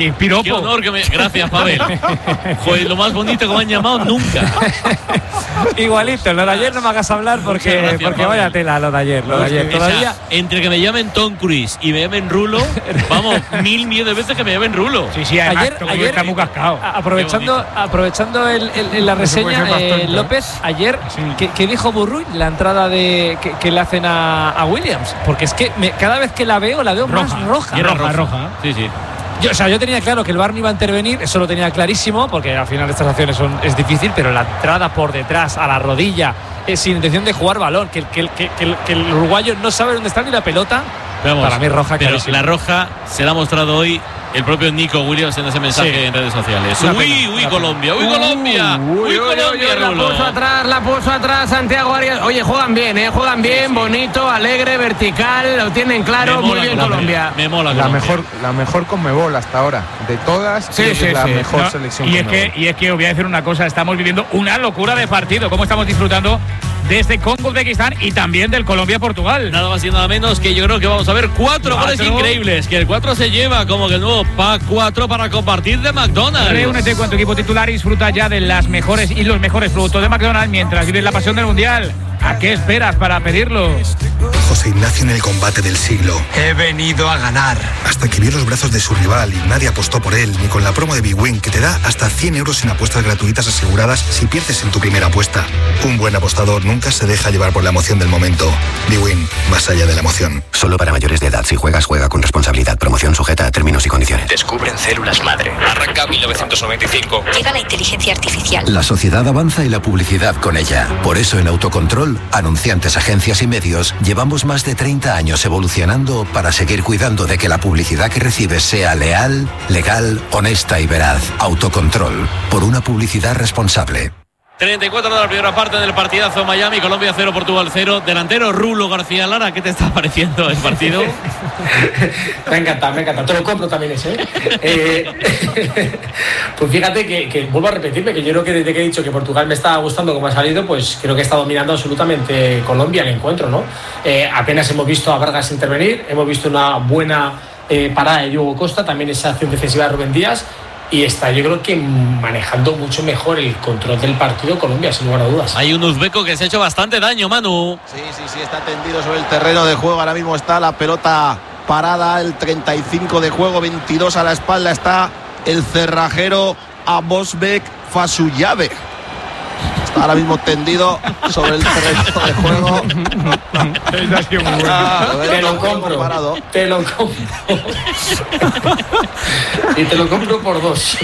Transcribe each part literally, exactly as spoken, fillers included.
Qué piropo. Qué honor que me... Gracias, Pavel. Fue lo más bonito que me han llamado nunca. Igualito, lo de ayer no me hagas hablar porque, gracias, porque Pavel. vaya tela lo de ayer. Lo de ayer. O sea, Todavía. entre que me llamen Tom Cruise y me llamen Rulo, vamos, mil millones de veces que me llamen Rulo. Sí, sí, además, Ayer, como ayer está muy cascado. a- aprovechando, aprovechando el, el- el- la Eso puede reseña, ser más eh, tonto, ¿eh? López, ayer, Sí. ¿qué, qué dijo Burruy? La entrada de que, que le hacen a, a Williams. Porque es que me- cada vez que la veo, la veo Roja, más roja. y era roja, roja. Sí, sí. Yo, o sea, yo tenía claro que el V A R no iba a intervenir, eso lo tenía clarísimo, porque al final estas acciones son, es difícil, pero la entrada por detrás, a la rodilla, eh, sin intención de jugar balón, que, que, que, que el, que el uruguayo no sabe dónde está ni la pelota, Pero vamos, para mí roja pero clarísimo. la roja se la ha mostrado hoy el propio Nico Williams en ese mensaje Sí. en redes sociales. Una Uy, pena, uy, una Colombia, uy, pena. Colombia, uy, Uy, uy, Colombia, uy, la Rulo. puso atrás, la puso atrás Santiago Arias. Oye, juegan bien, ¿eh? Juegan bien, bonito, alegre, vertical, lo tienen claro, Me muy mola bien Colombia. Colombia. Me mola La Colombia. mejor, la mejor Conmebol hasta ahora. De todas, Sí, creo que sí, es la sí. mejor No, selección y es Conmebol. que y es que os voy a decir una cosa, estamos viviendo una locura de partido, como estamos disfrutando desde Congo, Uzbekistán y también del Colombia-Portugal. Nada más y nada menos que yo creo que vamos a ver cuatro goles Cuatro. increíbles. Que el cuatro se lleva como que el nuevo pack cuatro para compartir de McDonald's. Reúnete con tu equipo titular y disfruta ya de las mejores y los mejores productos de McDonald's mientras vives la pasión del Mundial. ¿A qué esperas para pedirlo? José Ignacio en el combate del siglo. He venido a ganar. Hasta que vio los brazos de su rival y nadie apostó por él, ni con la promo de Big Win, que te da hasta cien euros en apuestas gratuitas aseguradas si pierdes en tu primera apuesta. Un buen apostador nunca se deja llevar por la emoción del momento. Big Win, más allá de la emoción. Solo para mayores de edad. Si juegas, juega con responsabilidad. Promoción sujeta a términos y condiciones. Descubren células madre. Arranca mil novecientos noventa y cinco. Llega la inteligencia artificial. La sociedad avanza y la publicidad con ella. Por eso en Autocontrol, anunciantes, agencias y medios, llevamos más de treinta años evolucionando para seguir cuidando de que la publicidad que recibes sea leal, legal, honesta y veraz. Autocontrol. Por una publicidad responsable. treinta y cuatro de la primera parte del partidazo Miami, Colombia cero, Portugal cero. Delantero Rulo García Lara, ¿qué te está pareciendo el partido? Me encanta, me encanta. Te lo compro también ese. ¿eh? Eh, pues fíjate que, que vuelvo a repetirme que yo creo que desde que he dicho que Portugal me está gustando como ha salido, pues creo que está dominando absolutamente Colombia el encuentro, ¿no? Eh, apenas hemos visto a Vargas intervenir, hemos visto una buena eh, parada de Diogo Costa, también esa acción defensiva de Rubén Díaz. Y está, yo creo que manejando mucho mejor el control del partido Colombia, sin lugar a dudas. Hay un uzbeco que se ha hecho bastante daño, Manu. Sí, sí, sí, está tendido sobre el terreno de juego. Ahora mismo está la pelota parada, el treinta y cinco de juego, veintidós a la espalda. Está el cerrajero Abosbek Fasuyave. Está ahora mismo tendido sobre el terreno de juego. Ah, te lo compro, parado. Te lo compro. Y te lo compro por dos.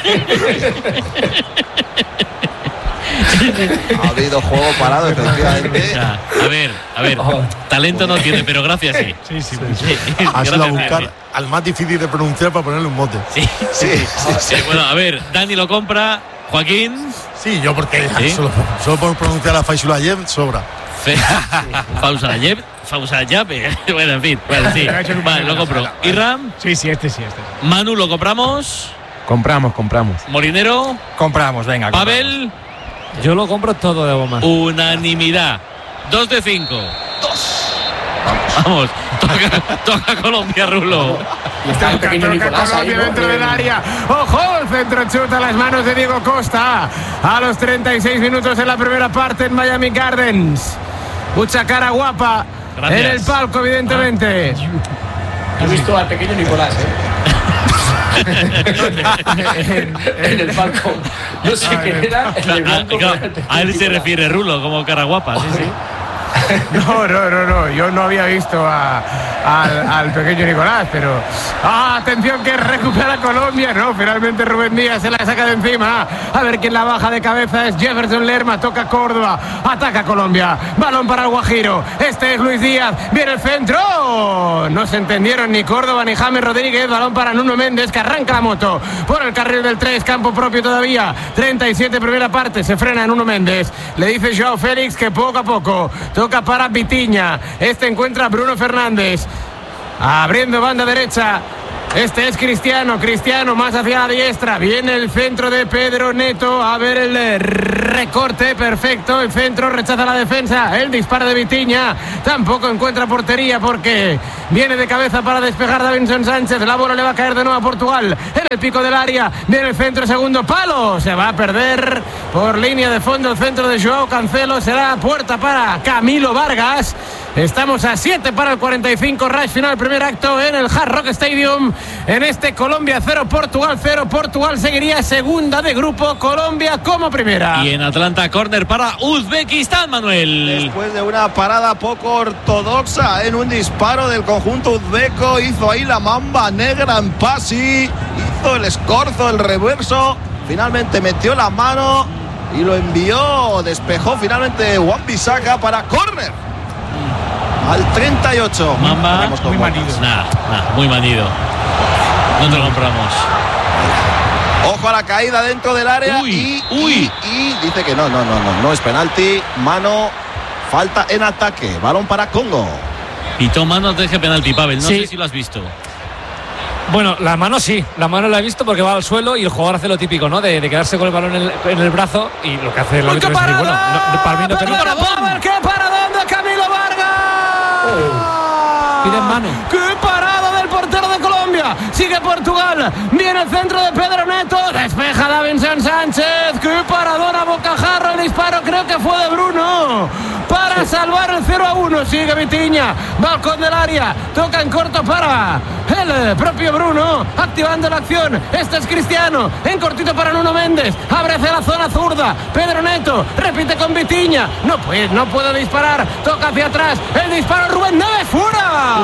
Ha habido juego parado, efectivamente. O sea, a ver, a ver, talento no tiene, pero gracias sí. Sí, sí, sí. Has ido a Gracias, buscar sí. al más difícil de pronunciar para ponerle un mote. Sí, sí, sí, sí. Bueno, a ver, Dani lo compra, Joaquín. Sí, yo porque ¿Sí? solo, solo por pronunciar a Faisulayev sobra. Fausalayev, Fausalayev. Bueno, en fin, bueno, sí. Vale, lo compro. ¿Irram? Sí, sí, este sí, este. Manu, ¿lo compramos? Compramos, compramos. ¿Molinero? Compramos, venga. ¿Pavel? Yo lo compro todo de goma. Unanimidad. Dos de cinco. Dos. Vamos. Toca, toca Colombia, Rulo. Y está el pequeño Nicolás ahí, Colombia ¿no? dentro del área. ¡Ojo! El centro chuta a las manos de Diego Costa. A los treinta y seis minutos de la primera parte en Miami Gardens. Mucha cara guapa. Gracias. En el palco, evidentemente. He visto al pequeño Nicolás, ¿eh? en, en el palco. No sé quién era. En el A, blanco, claro, pero el pequeño a él se Nicolás. refiere Rulo como cara guapa, sí, sí. No, no, no, no. Yo no había visto a, al, al pequeño Nicolás, pero. ¡Ah! Atención que recupera Colombia. No, finalmente Rubén Díaz se la saca de encima. A ver quién la baja de cabeza. Es Jefferson Lerma. Toca Córdoba. Ataca Colombia. Balón para el Guajiro. Este es Luis Díaz. Viene el centro. No se entendieron ni Córdoba ni James Rodríguez. Balón para Nuno Méndez que arranca la moto por el carril del tres. Campo propio todavía. treinta y siete primera parte. Se frena Nuno Méndez. Le dice Joao Félix que poco a poco toca para Vitiña. Este encuentra a Bruno Fernández. Abriendo banda derecha. Este es Cristiano, Cristiano más hacia la diestra, viene el centro de Pedro Neto, a ver el recorte, perfecto, el centro, rechaza la defensa, el disparo de Vitinha, tampoco encuentra portería porque viene de cabeza para despejar Davinson Sánchez, la bola le va a caer de nuevo a Portugal, en el pico del área, viene el centro, segundo palo, se va a perder por línea de fondo el centro de Joao Cancelo, será puerta para Camilo Vargas. Estamos a siete para el cuarenta y cinco, rush final, primer acto en el Hard Rock Stadium. En este Colombia cero, Portugal cero. Portugal seguiría segunda de grupo, Colombia como primera. Y en Atlanta, córner para Uzbekistán, Manuel. Después de una parada poco ortodoxa en un disparo del conjunto uzbeco, hizo ahí la mamba negra en Pasi, hizo el escorzo, el reverso, finalmente metió la mano y lo envió, despejó finalmente Wan-Bissaka para córner. Al treinta y ocho. Mamba, muy manido. Nada, nada, muy manido. No te lo compramos. Ojo a la caída dentro del área. Uy, y, uy. Y, y dice que no, no, no, no, no es penalti. Mano, falta en ataque. Balón para Congo. Pitó mano antes de penalti, Pavel. No sí. sé si lo has visto. Bueno, la mano sí, la mano la he visto porque va al suelo y el jugador hace lo típico, ¿no? De, de quedarse con el balón en el, en el brazo y lo que hace el árbitro es decir, bueno, no, para mí no penalti. ¡Qué paradón de Camilo Vargas! Oh. Piden mano. ¡Qué parada del portero de Colombia! Sigue Portugal, viene el centro de Pedro Neto, despeja Davinson Sánchez, ¡qué paradón a bocajarro! El disparo creo que fue de Bruno para salvar el cero a uno. Sigue Vitinha, balcón del área, toca en corto para el propio Bruno, activando la acción. Este es Cristiano, en cortito para Nuno Méndez, abre hacia la zona zurda, Pedro Neto, repite con Vitinha, no puede, no puede disparar, toca hacia atrás, el disparo Rubén Neves, fuera.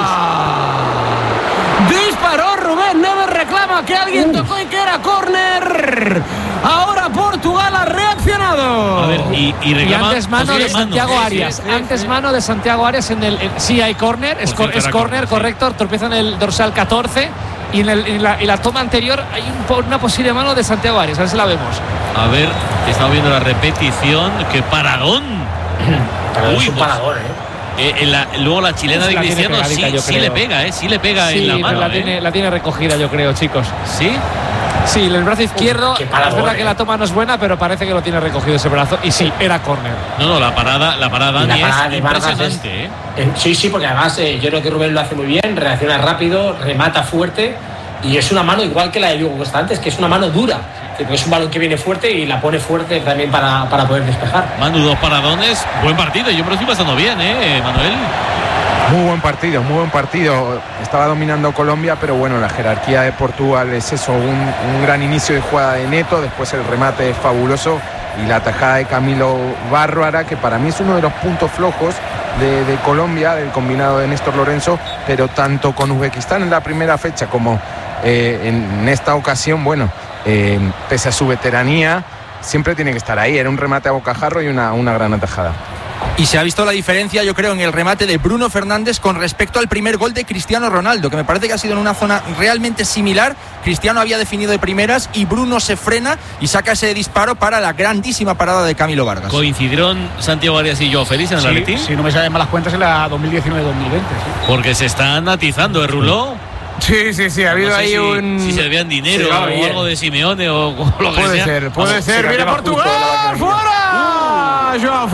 Disparó Rubén Neves, reclama que alguien tocó y que era córner. Ahora Portugal ha reaccionado. A ver, y, y, reclama, y antes mano de Santiago mano. Arias. Sí, sí, antes sí. mano de Santiago Arias en el. En, sí, hay córner, es, cor, es córner, correcto. Sí. Tropieza en el dorsal catorce. Y en, el, en, la, en la toma anterior hay un, una posible mano de Santiago Arias. A ver si la vemos. A ver, estamos viendo la repetición. ¡Qué paradón! Uy, es un paradón, ¿eh? Eh, en la, luego la chilena de Cristiano sí, sí le pega, ¿eh? Sí le pega sí, en la mano. La, ¿eh? tiene, la tiene recogida, yo creo, chicos. ¿Sí? Sí, el brazo izquierdo. Uf, es verdad eh. que la toma no es buena, pero parece que lo tiene recogido ese brazo. Y sí, era córner. No, no, la parada, la parada, la parada es de impresionante, es, ¿eh? eh. Sí, sí, porque además eh, yo creo que Rubén lo hace muy bien, reacciona rápido, remata fuerte. Y es una mano igual que la de Diego Costa antes, que es una mano dura. Es un balón que viene fuerte y la pone fuerte también para, para poder despejar. Manu, dos paradones, buen partido. Yo me lo estoy pasando bien, ¿eh, Manuel? Muy buen partido, muy buen partido. Estaba dominando Colombia, pero bueno, la jerarquía de Portugal es eso, un, un gran inicio de jugada de Neto, después el remate es fabuloso y la tajada de Camilo Bárbara, que para mí es uno de los puntos flojos de, de Colombia, del combinado de Néstor Lorenzo, pero tanto con Uzbekistán en la primera fecha como eh, en, en esta ocasión, bueno, eh, pese a su veteranía, siempre tiene que estar ahí. Era un remate a bocajarro y una, una gran atajada. Y se ha visto la diferencia, yo creo, en el remate de Bruno Fernández con respecto al primer gol de Cristiano Ronaldo, que me parece que ha sido en una zona realmente similar. Cristiano había definido de primeras y Bruno se frena y saca ese disparo para la grandísima parada de Camilo Vargas. ¿Coincidieron Santiago Arias y Joao Félix en el sí, Atleti? Si no me salen malas cuentas, en la dos mil diecinueve dos mil veinte. Sí. Porque se están atizando, ¿eh, Ruló? Sí, sí, sí, ha habido no sé ahí si, un... Si se debían dinero sí, o bien. algo de Simeone o lo que puede sea. Ser, puede Vamos, ser, mira Portugal, ¡fuera! Uh. Joao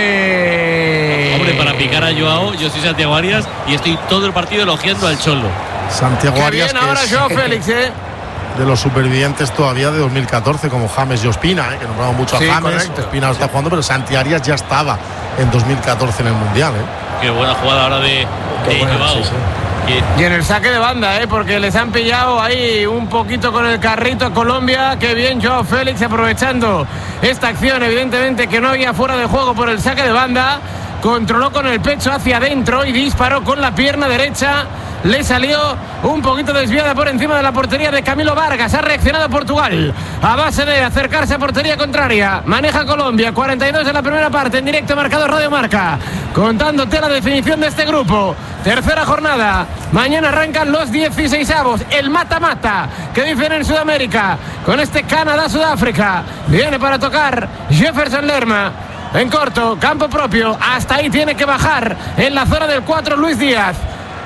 Félix. Hombre, para picar a Joao, yo soy Santiago Arias y estoy todo el partido elogiando al Cholo. Santiago Qué Arias, bien ahora Joao Félix, ¿eh? De los supervivientes todavía de dos mil catorce, como James y Ospina, ¿eh? Que nombramos mucho a sí, James, correcto. Ospina lo está jugando, pero Santi Arias ya estaba en dos mil catorce en el Mundial, ¿eh? Qué buena jugada ahora de, de bueno, Joao. Sí, sí. Y en el saque de banda, ¿eh? Porque les han pillado ahí un poquito con el carrito a Colombia. Qué bien Joao Félix aprovechando esta acción, evidentemente que no había fuera de juego por el saque de banda. Controló con el pecho hacia adentro y disparó con la pierna derecha. Le salió un poquito desviada por encima de la portería de Camilo Vargas. Ha reaccionado Portugal a base de acercarse a portería contraria. Maneja Colombia, cuarenta y dos en la primera parte, en directo marcado Radio Marca, contándote la definición de este grupo. Tercera jornada, mañana arrancan los dieciseisavos, el mata-mata que dicen en Sudamérica, con este Canadá-Sudáfrica. Viene para tocar Jefferson Lerma. En corto, campo propio, hasta ahí tiene que bajar en la zona del cuatro Luis Díaz.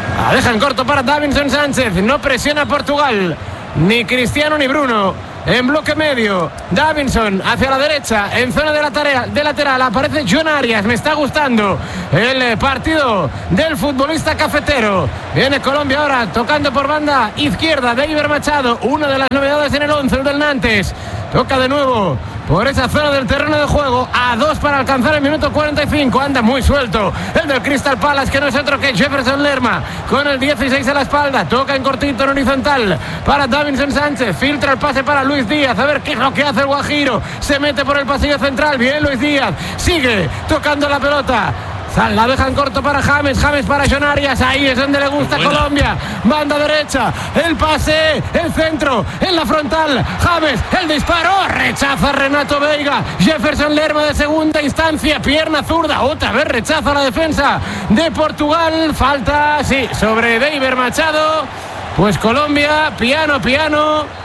La deja en corto para Davinson Sánchez. No presiona Portugal. Ni Cristiano ni Bruno. En bloque medio, Davinson hacia la derecha, en zona de, la tarea, de lateral, aparece John Arias. Me está gustando el partido del futbolista cafetero. Viene Colombia ahora, tocando por banda izquierda, Deiber Machado, una de las novedades en el once, el del Nantes. Toca de nuevo por esa zona del terreno de juego, a dos para alcanzar el minuto cuarenta y cinco. Anda muy suelto el del Crystal Palace, que no es otro que Jefferson Lerma, con el dieciséis a la espalda. Toca en cortito, en horizontal, para Davinson Sánchez. Filtra el pase para Luis Díaz, a ver qué es lo que hace el Guajiro. Se mete por el pasillo central, bien Luis Díaz, sigue tocando la pelota. La dejan corto para James, James para John Arias. Ahí es donde le gusta a Colombia. Banda derecha, el pase, el centro, en la frontal. James, el disparo, rechaza Renato Veiga. Jefferson Lerma de segunda instancia, pierna zurda, otra vez rechaza la defensa de Portugal. Falta, sí, sobre Deiber Machado. Pues Colombia, piano, piano.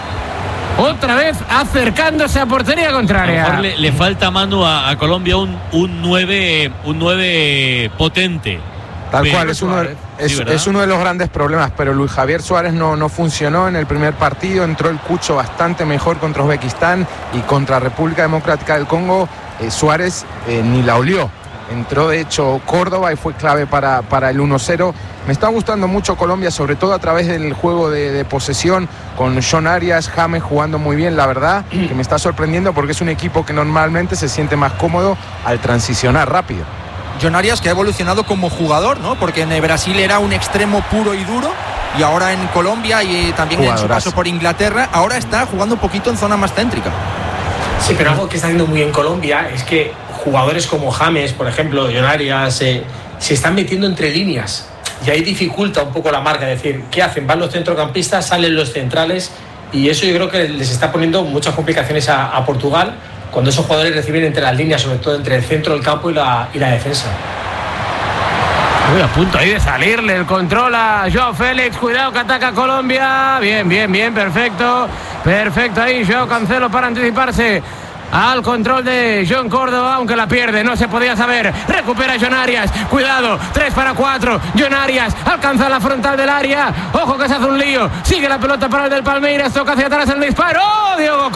Otra vez acercándose a portería contraria. A lo mejor le, le falta mano a, a Colombia un, un nueve un nueve potente. Tal pero, cual, es uno, de, es, sí, es uno de los grandes problemas, pero Luis Javier Suárez no, no funcionó en el primer partido. Entró el Cucho bastante mejor contra Uzbekistán y contra República Democrática del Congo. Eh, Suárez eh, ni la olió. Entró de hecho Córdoba y fue clave para, para el uno cero. Me está gustando mucho Colombia, sobre todo a través del juego de, de posesión, con John Arias, James jugando muy bien, la verdad, que me está sorprendiendo porque es un equipo que normalmente se siente más cómodo al transicionar rápido. John Arias, que ha evolucionado como jugador, ¿no? Porque en Brasil era un extremo puro y duro, y ahora en Colombia y también Jugadoras. En su paso por Inglaterra, ahora está jugando un poquito en zona más céntrica. Sí, pero algo que está haciendo muy en Colombia es que jugadores como James, por ejemplo, John Arias, eh, se están metiendo entre líneas. Y ahí dificulta un poco la marca, es decir, ¿qué hacen? Van los centrocampistas, salen los centrales, y eso yo creo que les está poniendo muchas complicaciones a, a Portugal cuando esos jugadores reciben entre las líneas, sobre todo entre el centro del campo y la, y la defensa. Uy, a punto ahí de salirle el control a Joao Félix. Cuidado que ataca Colombia. Bien, bien, bien, perfecto. Perfecto ahí, Joao Cancelo para anticiparse al control de John Córdoba, aunque la pierde, no se podía saber. Recupera John Arias, cuidado, tres para cuatro. John Arias alcanza la frontal del área. Ojo que se hace un lío. Sigue la pelota para el del Palmeiras, toca hacia atrás el disparo. ¡Oh, Diogo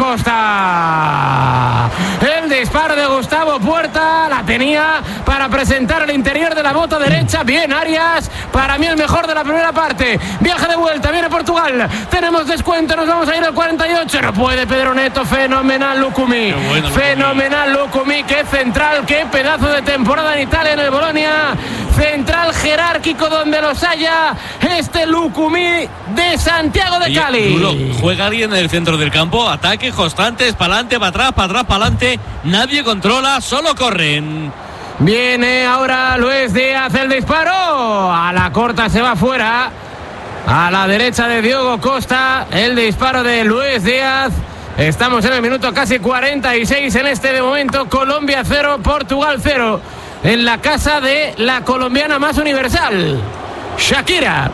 Costa! El disparo de Gustavo Puerta la tenía para presentar el interior de la bota derecha. Bien Arias, para mí el mejor de la primera parte. Viaja de vuelta, viene Portugal. Tenemos descuento, nos vamos a ir al cuarenta y ocho. No puede Pedro Neto, fenomenal Lucumí. Bueno, fenomenal Lucumí, qué central, qué pedazo de temporada en Italia, en el Bolonia. Central jerárquico donde los haya, este Lucumí de Santiago de Oye, Cali. Rulo, juega alguien en el centro del campo, ataques constantes, para adelante, para atrás, para atrás, para adelante. Nadie controla, solo corren. Viene ahora Luis Díaz, el disparo. A la corta se va fuera. A la derecha de Diogo Costa, el disparo de Luis Díaz. Estamos en el minuto casi cuarenta y seis en este de momento. Colombia cero, Portugal cero. En la casa de la colombiana más universal, Shakira.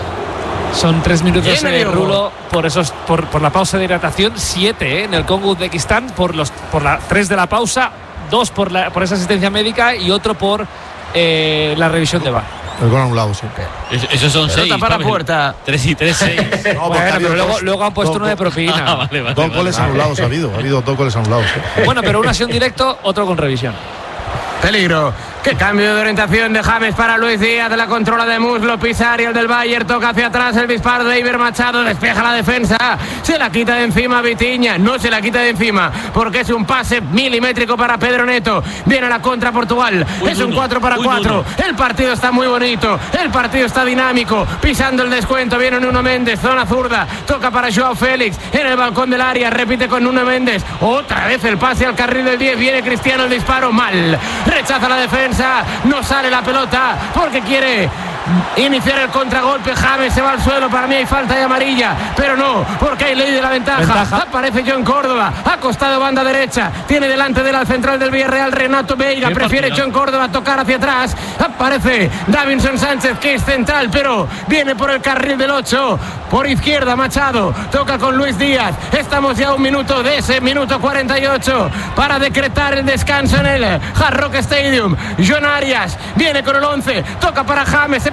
Son tres minutos en el Rulo por esos por, por la pausa de hidratación, siete ¿eh? en el Congo Uzbekistán por los por la tres de la pausa, dos por la por esa asistencia médica y otro por eh, la revisión de V A R. El gol anulado siempre. Es, esos son Pelota seis. para Pavel. Puerta. Tres y tres, seis. No, bueno, pero luego, luego han puesto uno de propina. Ah, vale, vale, dos vale, goles vale. anulados ha habido. Ha habido dos goles anulados. ¿eh? Bueno, pero una acción directo, otro con revisión. Peligro. Qué cambio de orientación de James para Luis Díaz, de la controla de muslo, pisa Ariel del Bayern, toca hacia atrás el disparo de Deiber Machado, despeja la defensa, se la quita de encima Vitinha, no se la quita de encima, porque es un pase milimétrico para Pedro Neto, viene a la contra Portugal, uy, es un cuatro para cuatro, el partido está muy bonito, el partido está dinámico, pisando el descuento, viene Nuno Méndez, zona zurda, toca para Joao Félix, en el balcón del área, repite con Nuno Méndez, otra vez el pase al carril del diez, viene Cristiano, el disparo mal, rechaza la defensa, no sale la pelota porque quiere iniciar el contragolpe. James se va al suelo, para mí hay falta de amarilla, pero no, porque hay ley de la ventaja, ventaja. Aparece John Córdoba, acostado banda derecha, tiene delante de la central del Villarreal Renato Veiga, prefiere John Córdoba tocar hacia atrás, aparece Davinson Sánchez que es central, pero viene por el carril del ocho, por izquierda Machado, toca con Luis Díaz, estamos ya a un minuto de ese minuto cuarenta y ocho para decretar el descanso en el Hard Rock Stadium. John Arias viene con el once, toca para James, se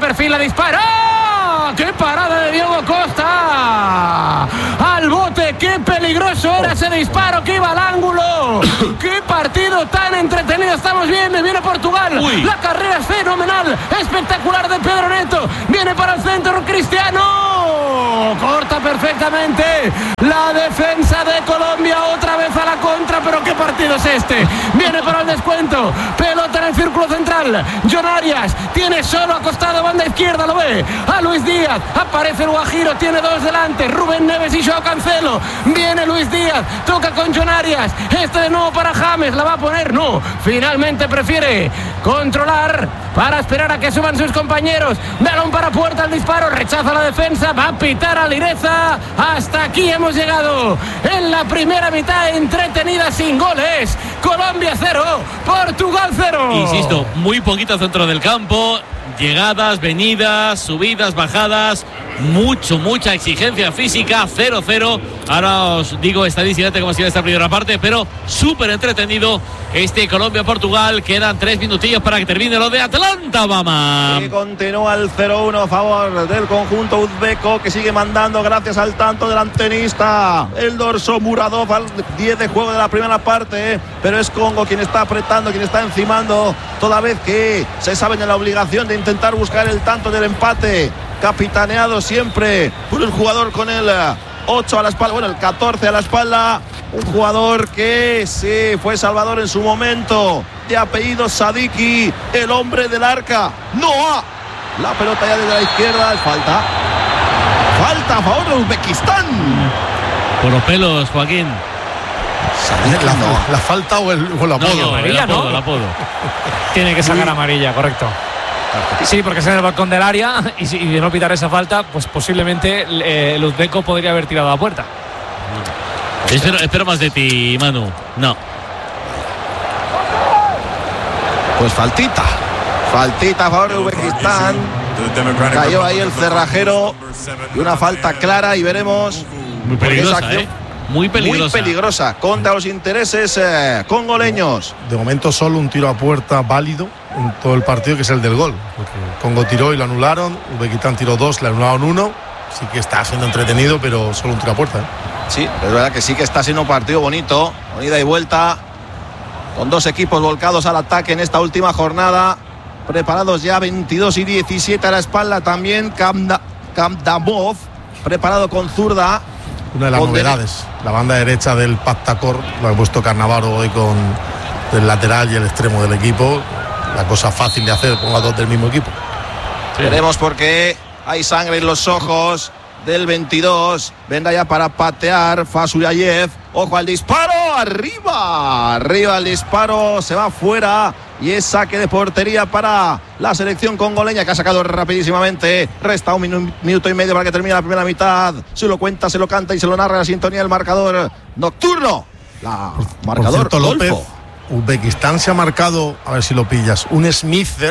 perfila, dispara. ¡Qué parada de Diego Costa! Al bote, qué peligroso era ese disparo que iba al ángulo. ¡Qué partido tan entretenido estamos viendo! Viene Portugal. Uy. La carrera es fenomenal, espectacular de Pedro Neto. Viene para el centro Cristiano. Corta perfectamente la defensa de Colombia. Otra vez a la contra, pero qué partido es este. Viene para el descuento. Pelota en el círculo central. John Arias tiene solo acostado banda izquierda, lo ve. A Luis Díaz, aparece el Guajiro, tiene dos delante, Rubén Neves y Joao Cancelo. Viene Luis Díaz, toca con John Arias, este de nuevo para James, la va a poner, no, finalmente prefiere controlar para esperar a que suban sus compañeros. Balón para puerta, el disparo, rechaza la defensa, va a pitar a Lireza. Hasta aquí hemos llegado en la primera mitad entretenida sin goles. Colombia cero, Portugal cero. Insisto, muy poquito centro del campo, llegadas, venidas, subidas, bajadas, mucho, mucha exigencia física, cero cero. Ahora os digo estadísticamente cómo ha sido esta primera parte, pero súper entretenido este Colombia-Portugal. Quedan tres minutillos para que termine lo de Atlanta, Bama. Y continúa el cero uno a favor del conjunto uzbeco, que sigue mandando gracias al tanto del antenista, el dorso Muradov, al diez de juego de la primera parte, pero es Congo quien está apretando, quien está encimando, toda vez que se saben en la obligación de intentar buscar el tanto del empate, capitaneado siempre por el jugador con el ocho a la espalda, bueno, el catorce a la espalda, un jugador que sí fue salvador en su momento, de apellido Sadiki, el hombre del arca, Noah. La pelota ya desde la izquierda, es falta. Falta a favor de Uzbekistán. Por los pelos, Joaquín. La, la, la falta o el, o el apodo. No, no, amarilla, el apodo, ¿no? el apodo. Tiene que sacar amarilla, correcto. Sí, porque es en el balcón del área y si y de no pitar esa falta, pues posiblemente eh, el uzbeco podría haber tirado a la puerta. No. Espero, espero más de ti, Manu. No. Pues faltita. Faltita a favor de Uzbekistán. Cayó ahí el cerrajero y una falta clara y veremos. Muy peligrosa, ¿eh? Muy peligrosa. Muy peligrosa contra los intereses eh, congoleños. De momento solo un tiro a puerta válido en todo el partido, que es el del gol. Porque Congo tiró y lo anularon, Uzbekistán tiró dos, le anularon uno. Sí que está siendo entretenido, pero solo un tiro a puerta, ¿eh? Sí, es verdad que sí que está siendo un partido bonito, con ida y vuelta, con dos equipos volcados al ataque en esta última jornada. Preparados ya veintidós y diecisiete a la espalda también Kamda, Kamdamov, preparado con zurda. Una de las novedades, la banda derecha del Pactacor, lo ha puesto Carnavaro hoy con el lateral y el extremo del equipo. La cosa fácil de hacer, ponga dos del mismo equipo. Sí. Veremos porque hay sangre en los ojos del veintidós. Vendrá ya para patear Fasuyayev. Ojo al disparo, arriba, arriba el disparo, se va fuera. Y es saque de portería para la selección congoleña, que ha sacado rapidísimamente. Resta un minu- minuto y medio para que termine la primera mitad. Se lo cuenta, se lo canta y se lo narra la sintonía del marcador nocturno. La marcador Por cierto, López, Golfo. Uzbekistán se ha marcado, a ver si lo pillas, un Smither,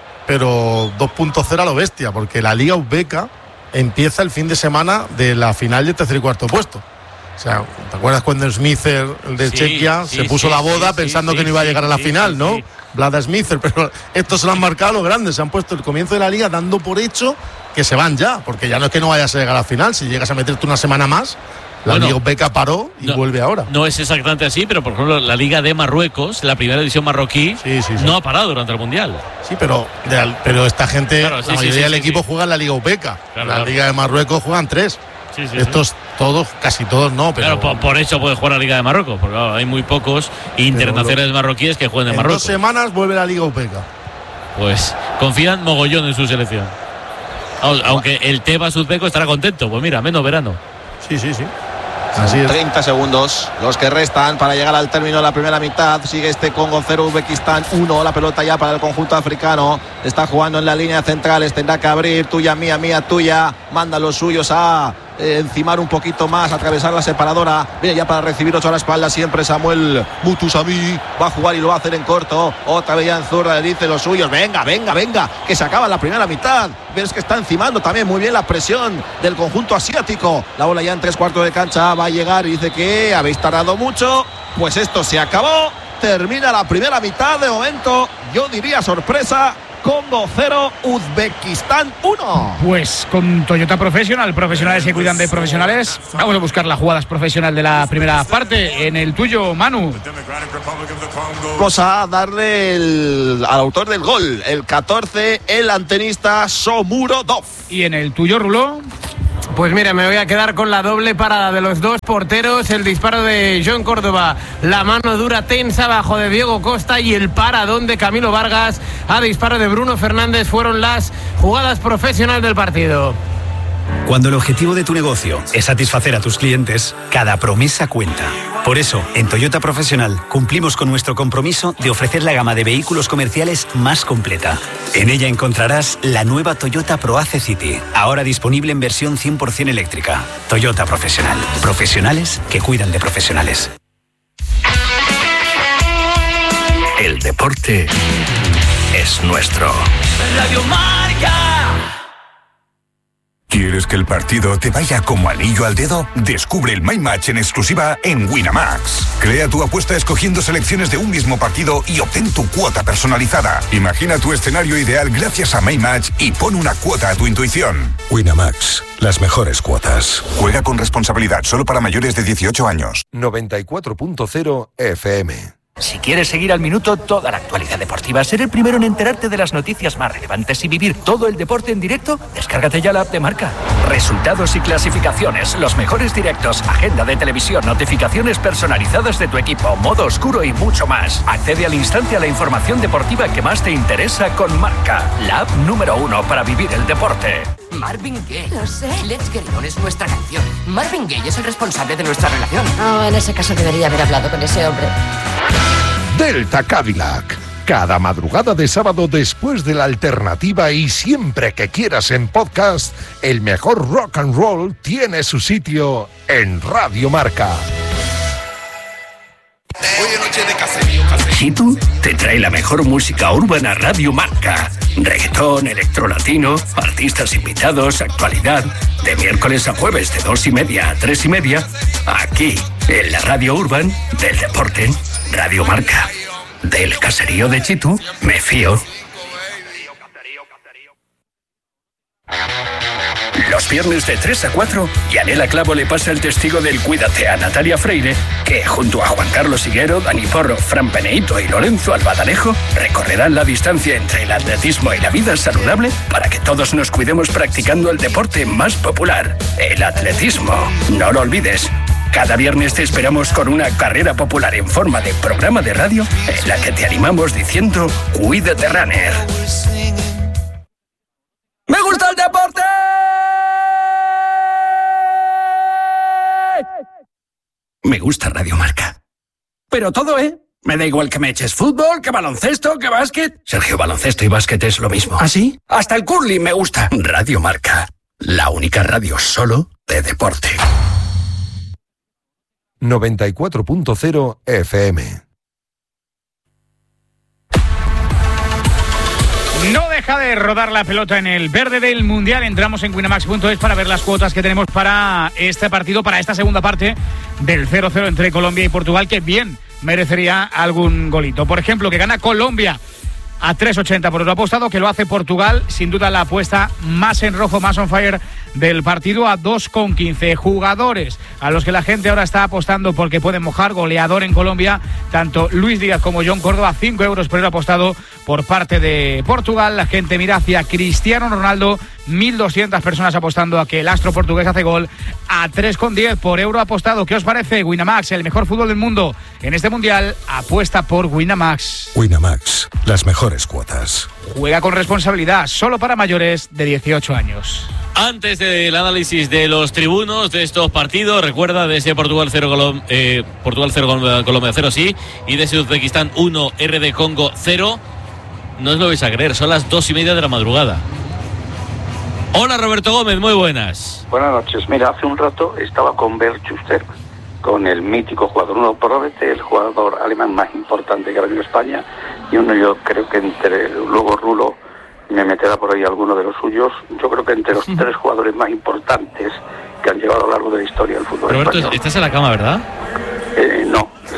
pero dos punto cero a lo bestia, porque la Liga Uzbeca empieza el fin de semana de la final del tercer y cuarto puesto. O sea, ¿te acuerdas cuando el Smither, el de Sí, Chequia, sí, se puso sí, la boda sí, pensando sí, que no iba a sí, llegar a la sí, final, sí, ¿no? sí. Blada Smither, pero estos se lo han marcado los grandes, se han puesto el comienzo de la liga dando por hecho que se van ya, porque ya no es que no vayas a llegar a la final, si llegas a meterte una semana más, la Bueno, Liga Uzbeca paró y no, vuelve ahora. No es exactamente así, pero por ejemplo la Liga de Marruecos, la primera división marroquí, sí, sí, sí. no ha parado durante el Mundial. Sí, pero, de, pero esta gente, Claro, sí, la sí, mayoría sí, del sí, equipo sí. juega en la Liga Uzbeca. Claro, la claro. Liga de Marruecos juegan tres. Sí, sí, Estos sí. todos, casi todos no, pero Claro, por, por eso puede jugar la Liga de Marruecos, porque claro, hay muy pocos internacionales marroquíes que jueguen en en Marruecos. dos semanas vuelve la Liga Uzbeca. Pues confían mogollón en su selección. Vamos, aunque el Tebas uzbeco estará contento, pues mira, menos verano. Sí, sí, sí. Así es. treinta segundos los que restan para llegar al término de la primera mitad. Sigue este Congo cero, Uzbekistán uno. La pelota ya para el conjunto africano. Está jugando en la línea central. Tendrá que abrir. Tuya, mía, mía, tuya. Manda los suyos a eh, encimar un poquito más, atravesar la separadora. Viene ya para recibir ocho a la espalda. Siempre Samuel Mutusami va a jugar y lo va a hacer en corto. Otra vez ya en zurda le dice los suyos. Venga, venga, venga. Que se acaba la primera mitad. Ves que está encimando también muy bien la presión del conjunto asiático. La bola ya en tres cuartos de cancha. Va a llegar y dice que habéis tardado mucho. Pues esto se acabó. Termina la primera mitad. De momento, yo diría sorpresa. Congo cero, Uzbekistán uno. Pues con Toyota Professional, profesionales que cuidan de profesionales, vamos a buscar las jugadas profesional de la primera parte. En el tuyo, Manu. Vamos a darle el, al autor del gol, el catorce, el antenista Shomurodov. Y en el tuyo, Rulo. Pues mira, me voy a quedar con la doble parada de los dos porteros, el disparo de John Córdoba, la mano dura tensa bajo de Diego Costa y el paradón de Camilo Vargas a disparo de Bruno Fernández fueron las jugadas profesionales del partido. Cuando el objetivo de tu negocio es satisfacer a tus clientes, cada promesa cuenta. Por eso, en Toyota Professional cumplimos con nuestro compromiso de ofrecer la gama de vehículos comerciales más completa. En ella encontrarás la nueva Toyota ProAce City, ahora disponible en versión cien por ciento eléctrica. Toyota Professional. Profesionales que cuidan de profesionales. El deporte es nuestro. Radio Marca. ¿Quieres que el partido te vaya como anillo al dedo? Descubre el My Match en exclusiva en Winamax. Crea tu apuesta escogiendo selecciones de un mismo partido y obtén tu cuota personalizada. Imagina tu escenario ideal gracias a My Match y pon una cuota a tu intuición. Winamax, las mejores cuotas. Juega con responsabilidad, solo para mayores de dieciocho años. noventa y cuatro punto cero F M. Si quieres seguir al minuto toda la actualidad deportiva, ser el primero en enterarte de las noticias más relevantes y vivir todo el deporte en directo, descárgate ya la app de Marca. Resultados y clasificaciones, los mejores directos, agenda de televisión, notificaciones personalizadas de tu equipo, modo oscuro y mucho más. Accede al instante a la información deportiva que más te interesa con Marca, la app número uno para vivir el deporte. Marvin Gaye. Lo sé. Let's Get On es nuestra canción. Marvin Gaye es el responsable de nuestra relación. Oh, en ese caso debería haber hablado con ese hombre. Delta Cadillac. Cada madrugada de sábado después de la alternativa y siempre que quieras en podcast, el mejor rock and roll tiene su sitio en Radio Marca. Chitu te trae la mejor música urbana Radio Marca. Reggaetón, electrolatino, artistas invitados, actualidad. De miércoles a jueves de dos y media a tres y media. Aquí, en la radio urban del deporte. Radio Marca. Del caserío de Chitu, me fío. Los viernes de tres a cuatro, Yanela Clavo le pasa el testigo del Cuídate a Natalia Freire, que junto a Juan Carlos Higuero, Dani Porro, Fran Peneito y Lorenzo Albadalejo recorrerán la distancia entre el atletismo y la vida saludable para que todos nos cuidemos practicando el deporte más popular, el atletismo. No lo olvides. Cada viernes te esperamos con una carrera popular en forma de programa de radio en la que te animamos diciendo Cuídate Runner. ¡Me gusta el deporte! Me gusta Radio Marca. Pero todo, ¿eh? Me da igual que me eches fútbol, que baloncesto, que básquet. Sergio, baloncesto y básquet es lo mismo. ¿Ah, sí? Hasta el curling me gusta. Radio Marca. La única radio solo de deporte. noventa y cuatro punto cero F M. No deja de rodar la pelota en el verde del Mundial. Entramos en winamax punto es para ver las cuotas que tenemos para este partido, para esta segunda parte del cero cero entre Colombia y Portugal, que bien merecería algún golito. Por ejemplo, que gana Colombia a tres ochenta por otro apostado, que lo hace Portugal, sin duda la apuesta más en rojo, más on fire del partido, a dos quince. Jugadores a los que la gente ahora está apostando porque pueden mojar, goleador en Colombia, tanto Luis Díaz como John Córdoba, cinco euros por el apostado por parte de Portugal. La gente mira hacia Cristiano Ronaldo, mil doscientas personas apostando a que el astro portugués hace gol, a tres diez por euro apostado. ¿Qué os parece? Winamax, el mejor fútbol del mundo en este Mundial, apuesta por Winamax. Winamax, las mejores cuotas. Juega con responsabilidad, solo para mayores de dieciocho años. Antes del análisis de los tribunos de estos partidos, recuerda de ese Portugal cero, Colom- eh, Portugal cero, Colombia cero, sí, y de ese Uzbekistán uno, R D Congo cero. No os lo vais a creer, son las dos y media de la madrugada. Hola Roberto Gómez, muy buenas. Buenas noches. Mira, hace un rato estaba con Bernd Schuster, con el mítico jugador Bruno Probete, el jugador alemán más importante que ha venido a España, y uno, yo creo que entre, luego Rulo me meterá por ahí alguno de los suyos, yo creo que entre los tres jugadores más importantes que han llegado a lo largo de la historia del fútbol Roberto, español. estás en la cama, ¿verdad? Eh, no,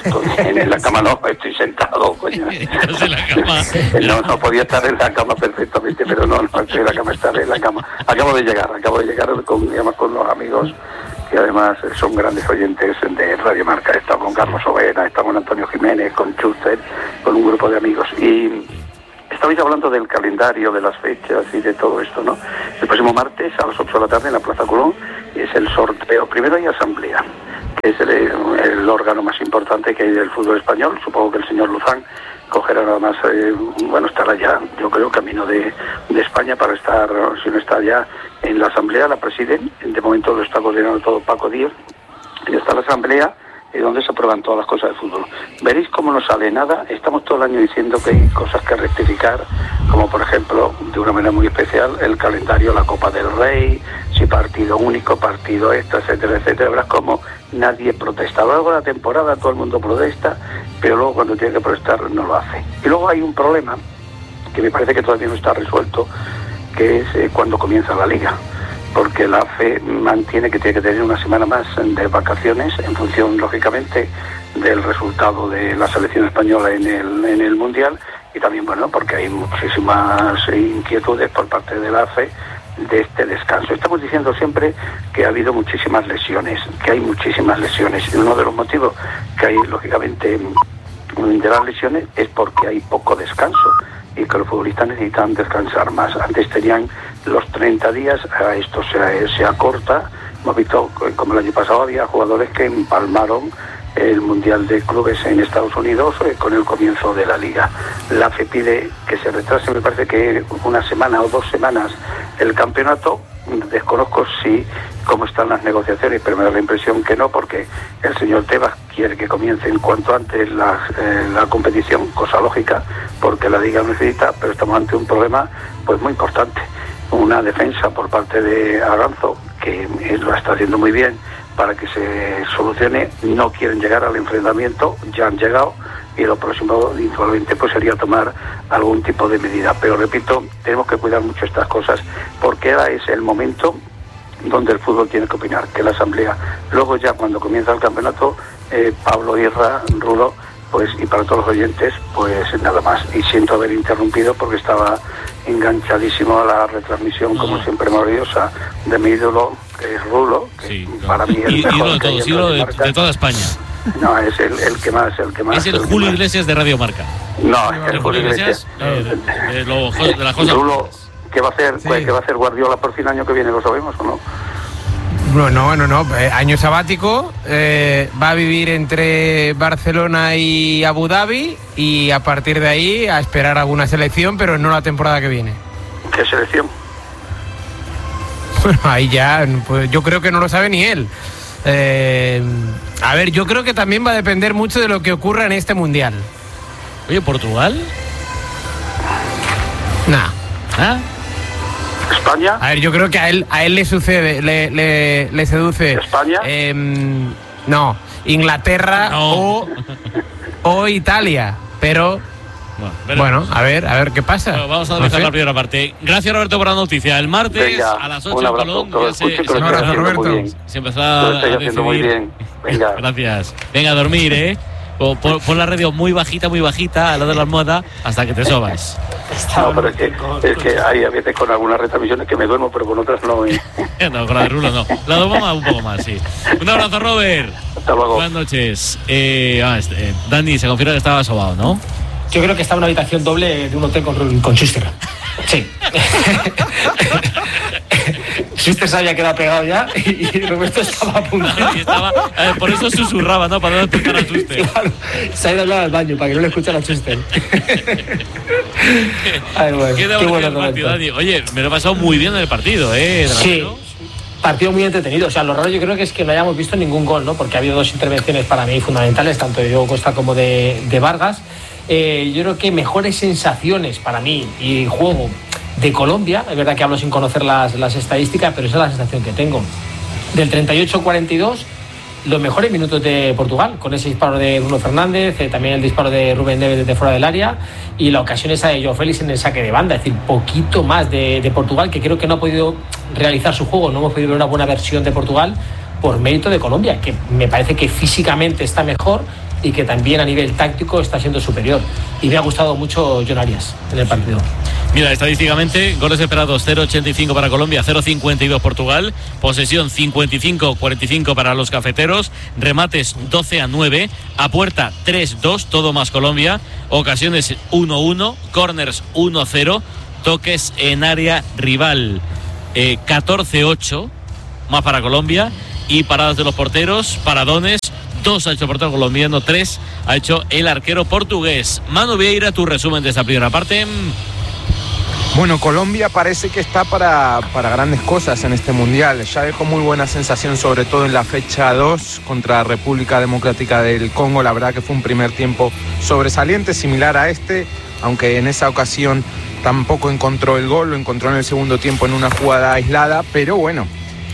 estoy en la cama, no, estoy sentado, coño. Estás en la cama. No, no podía estar en la cama perfectamente, pero no, no estoy en la cama, estaré en la cama. Acabo de llegar, acabo de llegar con, además con los amigos que además son grandes oyentes de Radio Marca. He estado con Carlos Overa, he estado con Antonio Jiménez, con Schuster, con un grupo de amigos. Y estabais hablando del calendario, de las fechas y de todo esto, ¿no? El próximo martes a las ocho de la tarde en la Plaza Colón es el sorteo. Primero hay asamblea, que es el, el órgano más importante que hay del fútbol español. Supongo que el señor Luzán cogerá nada más, eh, bueno, estará ya, yo creo, camino de, de España para estar, si no está ya en la asamblea, la presiden. De momento lo está coordinando todo Paco Díaz. Y está la asamblea, eh, donde se aprueban todas las cosas de fútbol. Veréis cómo no sale nada. Estamos todo el año diciendo que hay cosas que rectificar, como por ejemplo, de una manera muy especial, el calendario, la Copa del Rey, si partido único, partido extra, etcétera, etcétera. Verás cómo nadie protesta. A lo largo de la temporada todo el mundo protesta, pero luego cuando tiene que protestar no lo hace. Y luego hay un problema que me parece que todavía no está resuelto, que es eh, cuando comienza la Liga, porque la A F E mantiene que tiene que tener una semana más de vacaciones en función, lógicamente, del resultado de la selección española en el, en el Mundial, y también, bueno, porque hay muchísimas inquietudes por parte de la A F E de este descanso. Estamos diciendo siempre que ha habido muchísimas lesiones, que hay muchísimas lesiones, y uno de los motivos que hay, lógicamente, de las lesiones es porque hay poco descanso y que los futbolistas necesitan descansar más. Antes tenían los treinta días, a esto se, se acorta. Hemos visto como el año pasado había jugadores que empalmaron el Mundial de Clubes en Estados Unidos eh, con el comienzo de la Liga. La A F E pide que se retrase, me parece que una semana o dos semanas el campeonato. Desconozco si cómo están las negociaciones, pero me da la impresión que no, porque el señor Tebas quiere que comience en cuanto antes la, eh, la competición, cosa lógica, porque la Liga lo necesita, pero estamos ante un problema pues muy importante. Una defensa por parte de Aranzo, que lo está haciendo muy bien para que se solucione. No quieren llegar al enfrentamiento, ya han llegado, y lo próximo indudablemente pues sería tomar algún tipo de medida. Pero repito, tenemos que cuidar mucho estas cosas, porque ahora es el momento donde el fútbol tiene que opinar, que la asamblea. Luego ya cuando comienza el campeonato, eh, Pablo, Irra, Rulo, pues, y para todos los oyentes, pues nada más. Y siento haber interrumpido porque estaba enganchadísimo a la retransmisión, como no. siempre, maravillosa, de mi ídolo, que es Rulo, que sí, para mí es el mejor. Ídolo de todos, ídolo de, de toda España. No, es el, el que más, el que más. Es el, el Julio Iglesias de Radio Marca. No, es el Julio Iglesias. Eh, de, de, lo, de las cosas. Rulo, ¿qué va a hacer? Sí. ¿Qué va a hacer Guardiola por fin año que viene? ¿Lo sabemos o no? No, no, no, no. Eh, año sabático, eh, va a vivir entre Barcelona y Abu Dhabi, y a partir de ahí a esperar alguna selección, pero no la temporada que viene. ¿Qué selección? Bueno, ahí ya, pues yo creo que no lo sabe ni él. Eh, a ver, yo creo que también va a depender mucho de lo que ocurra en este Mundial. Oye, ¿Portugal? Nah. ¿Ah? ¿España? A ver, yo creo que a él a él le sucede, le, le, le seduce. ¿España? Eh, no, Inglaterra no. O, o Italia, pero... Bueno, bueno, a ver, a ver qué pasa. Bueno, vamos a dejar no sé. la primera parte. Gracias, Roberto, por la noticia. El martes Venga, a las ocho en Colón. Ya se, se, un abrazo, Roberto. Se empezará a decidir. Muy bien. Venga. Gracias. Venga a dormir, ¿eh? Pon, pon la radio muy bajita, muy bajita, al lado de la almohada, hasta que te sobas. No, pero es que, es que hay a veces con algunas retransmisiones que me duermo, pero con otras no. ¿eh? No, con la de Rulo no. La de Obama un poco más, sí. Un abrazo, Robert. Hasta luego. Buenas noches. Eh, ah, este, Dani, se confirma que estaba sobado, ¿no? Yo creo que estaba en una habitación doble de un hotel con, con Schuster. Sí. Schuster se había quedado pegado ya y, y Roberto estaba a punto. No, estaba, eh, por eso susurraba, ¿no? Para no escuchar a Schuster. Claro, se ha ido a hablar al baño para que no le escuchara a Schuster. Ay, bueno, qué, qué bueno el partido, Dani. Oye, me lo he pasado muy bien en el partido, ¿eh? Sí. Partido muy entretenido. O sea, lo raro yo creo que es que no hayamos visto ningún gol, ¿no? Porque ha habido dos intervenciones para mí fundamentales, tanto de Diego Costa como de, de Vargas. Eh, yo creo que mejores sensaciones para mí y juego de Colombia, es verdad que hablo sin conocer las, las estadísticas, pero esa es la sensación que tengo. Del treinta y ocho al cuarenta y dos, los mejores minutos de Portugal, con ese disparo de Bruno Fernández, eh, también el disparo de Rubén Neves desde fuera del área y la ocasión esa de Joao Félix en el saque de banda, es decir, poquito más de, de Portugal, que creo que no ha podido realizar su juego, no hemos podido ver una buena versión de Portugal por mérito de Colombia, que me parece que físicamente está mejor, y que también a nivel táctico está siendo superior. Y me ha gustado mucho Jon Arias en el partido. Mira, estadísticamente, goles esperados cero coma ochenta y cinco para Colombia, cero coma cincuenta y dos Portugal, posesión cincuenta y cinco cuarenta y cinco para los cafeteros, remates doce a nueve, a puerta tres dos, todo más Colombia, ocasiones uno uno, corners uno cero, toques en área rival eh, catorce ocho, más para Colombia, y paradas de los porteros, paradones, dos ha hecho el portero colombiano, tres ha hecho el arquero portugués. Manu Vieira, tu resumen de esta primera parte. Bueno, Colombia parece que está para, para grandes cosas en este Mundial. Ya dejó muy buena sensación, sobre todo en la fecha dos contra República Democrática del Congo. La verdad que fue un primer tiempo sobresaliente, similar a este, aunque en esa ocasión tampoco encontró el gol, lo encontró en el segundo tiempo en una jugada aislada, pero bueno,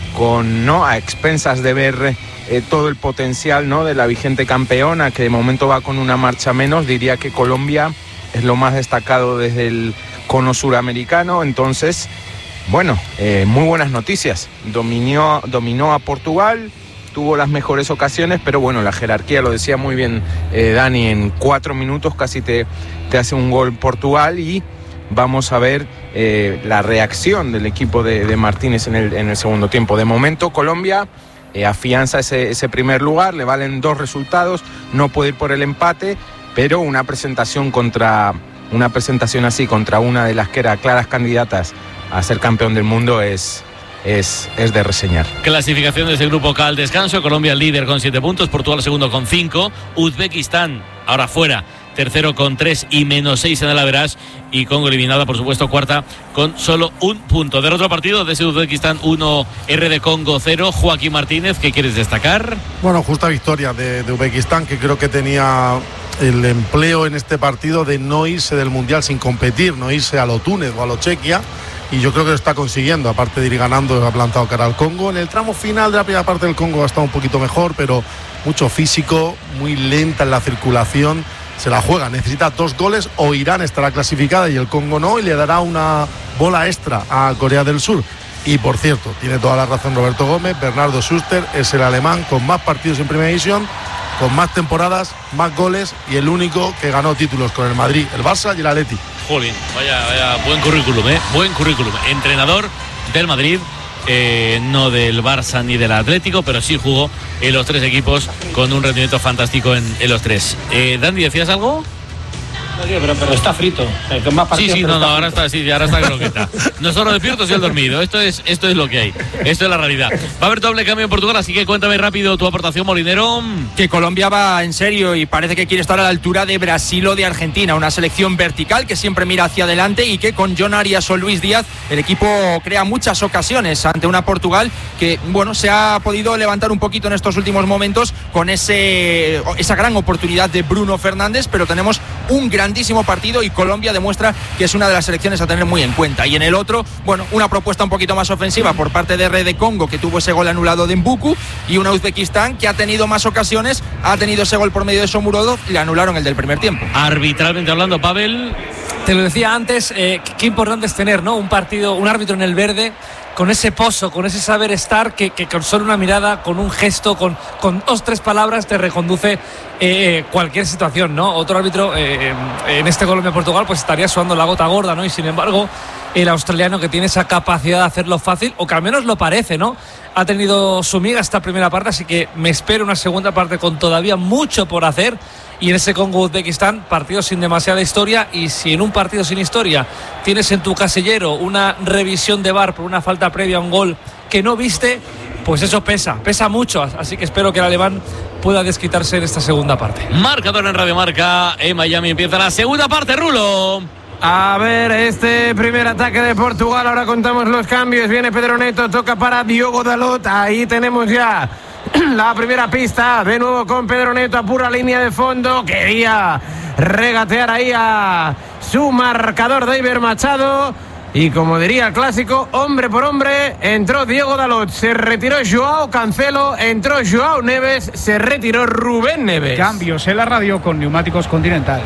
con no a expensas de ver eh, todo el potencial, ¿no?, de la vigente campeona, que de momento va con una marcha menos. Diría que Colombia es lo más destacado desde el cono suramericano. Entonces, bueno, eh, muy buenas noticias. Dominó, dominó a Portugal, tuvo las mejores ocasiones, pero bueno, la jerarquía, lo decía muy bien eh, Dani, en cuatro minutos casi te, te hace un gol Portugal, y vamos a ver eh, la reacción del equipo de, de Martínez en el, en el segundo tiempo. De momento, Colombia eh, afianza ese, ese primer lugar, le valen dos resultados, no puede ir por el empate, pero una presentación contra... Una presentación así contra una de las que era claras candidatas a ser campeón del mundo es, es, es de reseñar. Clasificación de ese grupo K al descanso. Colombia líder con siete puntos, Portugal segundo con cinco, Uzbekistán ahora fuera tercero con tres y menos seis en el average, y Congo eliminada, por supuesto, cuarta con solo un punto. Del otro partido, de ese Uzbekistán uno, R de Congo cero. Joaquín Martínez, ¿qué quieres destacar? Bueno, justa victoria de, de Uzbekistán, que creo que tenía el empleo en este partido de no irse del Mundial sin competir, no irse a lo Túnez o a lo Chequia, y yo creo que lo está consiguiendo. Aparte de ir ganando, ha plantado cara al Congo. En el tramo final de la primera parte del Congo ha estado un poquito mejor, pero mucho físico, muy lenta en la circulación, se la juega, necesita dos goles o Irán estará clasificada y el Congo no, y le dará una bola extra a Corea del Sur. Y por cierto, tiene toda la razón Roberto Gómez, Bernardo Schuster es el alemán con más partidos en primera división, con más temporadas, más goles, y el único que ganó títulos con el Madrid, el Barça y el Atleti. Jolín, vaya, vaya buen currículum, ¿eh? Buen currículum. Entrenador del Madrid, eh, no del Barça ni del Atlético, pero sí jugó en los tres equipos con un rendimiento fantástico en, en los tres. Eh, Dandy, ¿decías algo? No, tío, pero, pero está frito. Eh, con más partidos, sí, sí, no, está no, ahora está, sí, ahora está croqueta. No solo despierto, sino dormido. Esto es, esto es lo que hay. Esto es la realidad. Va a haber doble cambio en Portugal, así que cuéntame rápido tu aportación, Molinero. Que Colombia va en serio y parece que quiere estar a la altura de Brasil o de Argentina. Una selección vertical que siempre mira hacia adelante y que con Jon Arias o Luis Díaz el equipo crea muchas ocasiones ante una Portugal que, bueno, se ha podido levantar un poquito en estos últimos momentos con ese, esa gran oportunidad de Bruno Fernández, pero tenemos un grandísimo partido y Colombia demuestra que es una de las selecciones a tener muy en cuenta. Y en el otro, bueno, una propuesta un poquito más ofensiva por parte de R de Congo, que tuvo ese gol anulado de Mbuku, y una Uzbekistán que ha tenido más ocasiones, ha tenido ese gol por medio de Shomurodov y le anularon el del primer tiempo. Arbitralmente hablando, Pavel. Te lo decía antes, eh, qué importante es tener, ¿no?, un partido, un árbitro en el verde con ese pozo, con ese saber estar, que, que con solo una mirada, con un gesto, con, con dos, tres palabras te reconduce eh, cualquier situación, ¿no? Otro árbitro eh, en este Colombia-Portugal pues estaría sudando la gota gorda, ¿no? Y sin embargo, el australiano, que tiene esa capacidad de hacerlo fácil, o que al menos lo parece, ¿no?, ha tenido su miga esta primera parte, así que me espero una segunda parte con todavía mucho por hacer. Y en ese Congo-Uzbekistán, partido sin demasiada historia, y si en un partido sin historia tienes en tu casillero una revisión de V A R por una falta previa a un gol que no viste, pues eso pesa, pesa mucho, así que espero que el alemán pueda desquitarse en esta segunda parte. Marcador en Radio Marca, en Miami empieza la segunda parte, Rulo. A ver, este primer ataque de Portugal, ahora contamos los cambios, viene Pedro Neto, toca para Diogo Dalot, ahí tenemos ya la primera pista, de nuevo con Pedro Neto a pura línea de fondo, quería regatear ahí a su marcador David Machado, y como diría el clásico, hombre por hombre, entró Diogo Dalot, se retiró Joao Cancelo, entró Joao Neves, se retiró Rubén Neves. Cambios en la radio con Neumáticos Continental.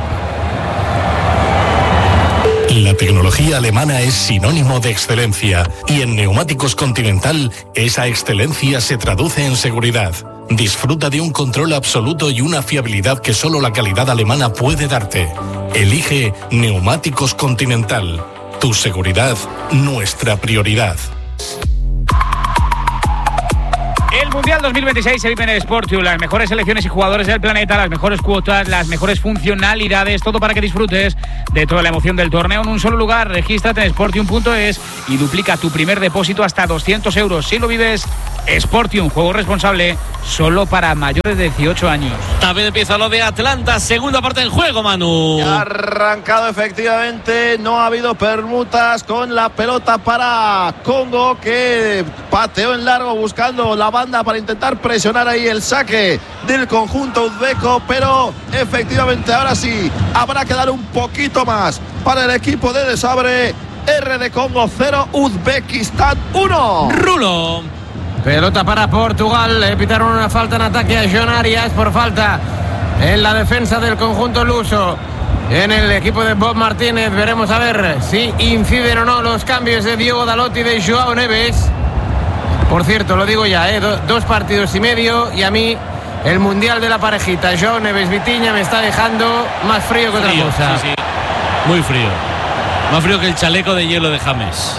La tecnología alemana es sinónimo de excelencia y en Neumáticos Continental esa excelencia se traduce en seguridad. Disfruta de un control absoluto y una fiabilidad que solo la calidad alemana puede darte. Elige Neumáticos Continental. Tu seguridad, nuestra prioridad. El Mundial dos mil veintiséis se vive en el Sportium, las mejores selecciones y jugadores del planeta, las mejores cuotas, las mejores funcionalidades, todo para que disfrutes de toda la emoción del torneo en un solo lugar. Regístrate en sportium punto es y duplica tu primer depósito hasta doscientos euros. Si lo vives, Sportium, juego responsable, solo para mayores de dieciocho años. También empieza lo de Atlanta, segunda parte del juego, Manu. Ya ha arrancado efectivamente, no ha habido permutas con la pelota para Congo, que pateó en largo buscando la banda para intentar presionar ahí el saque del conjunto uzbeco, pero efectivamente ahora sí habrá que dar un poquito más para el equipo de Desabre. R de Congo cero, Uzbekistán uno. Rulo. Pelota para Portugal, le pitaron una falta en ataque a John Arias por falta en la defensa del conjunto luso. En el equipo de Bob Martínez veremos a ver si inciden o no los cambios de Diogo Dalot y de Joao Neves. Por cierto, lo digo ya, ¿eh? Do, dos partidos y medio y a mí el Mundial de la parejita Joao Neves Vitinha me está dejando más frío que otra frío, cosa. Sí, sí. Muy frío. Más frío que el chaleco de hielo de James.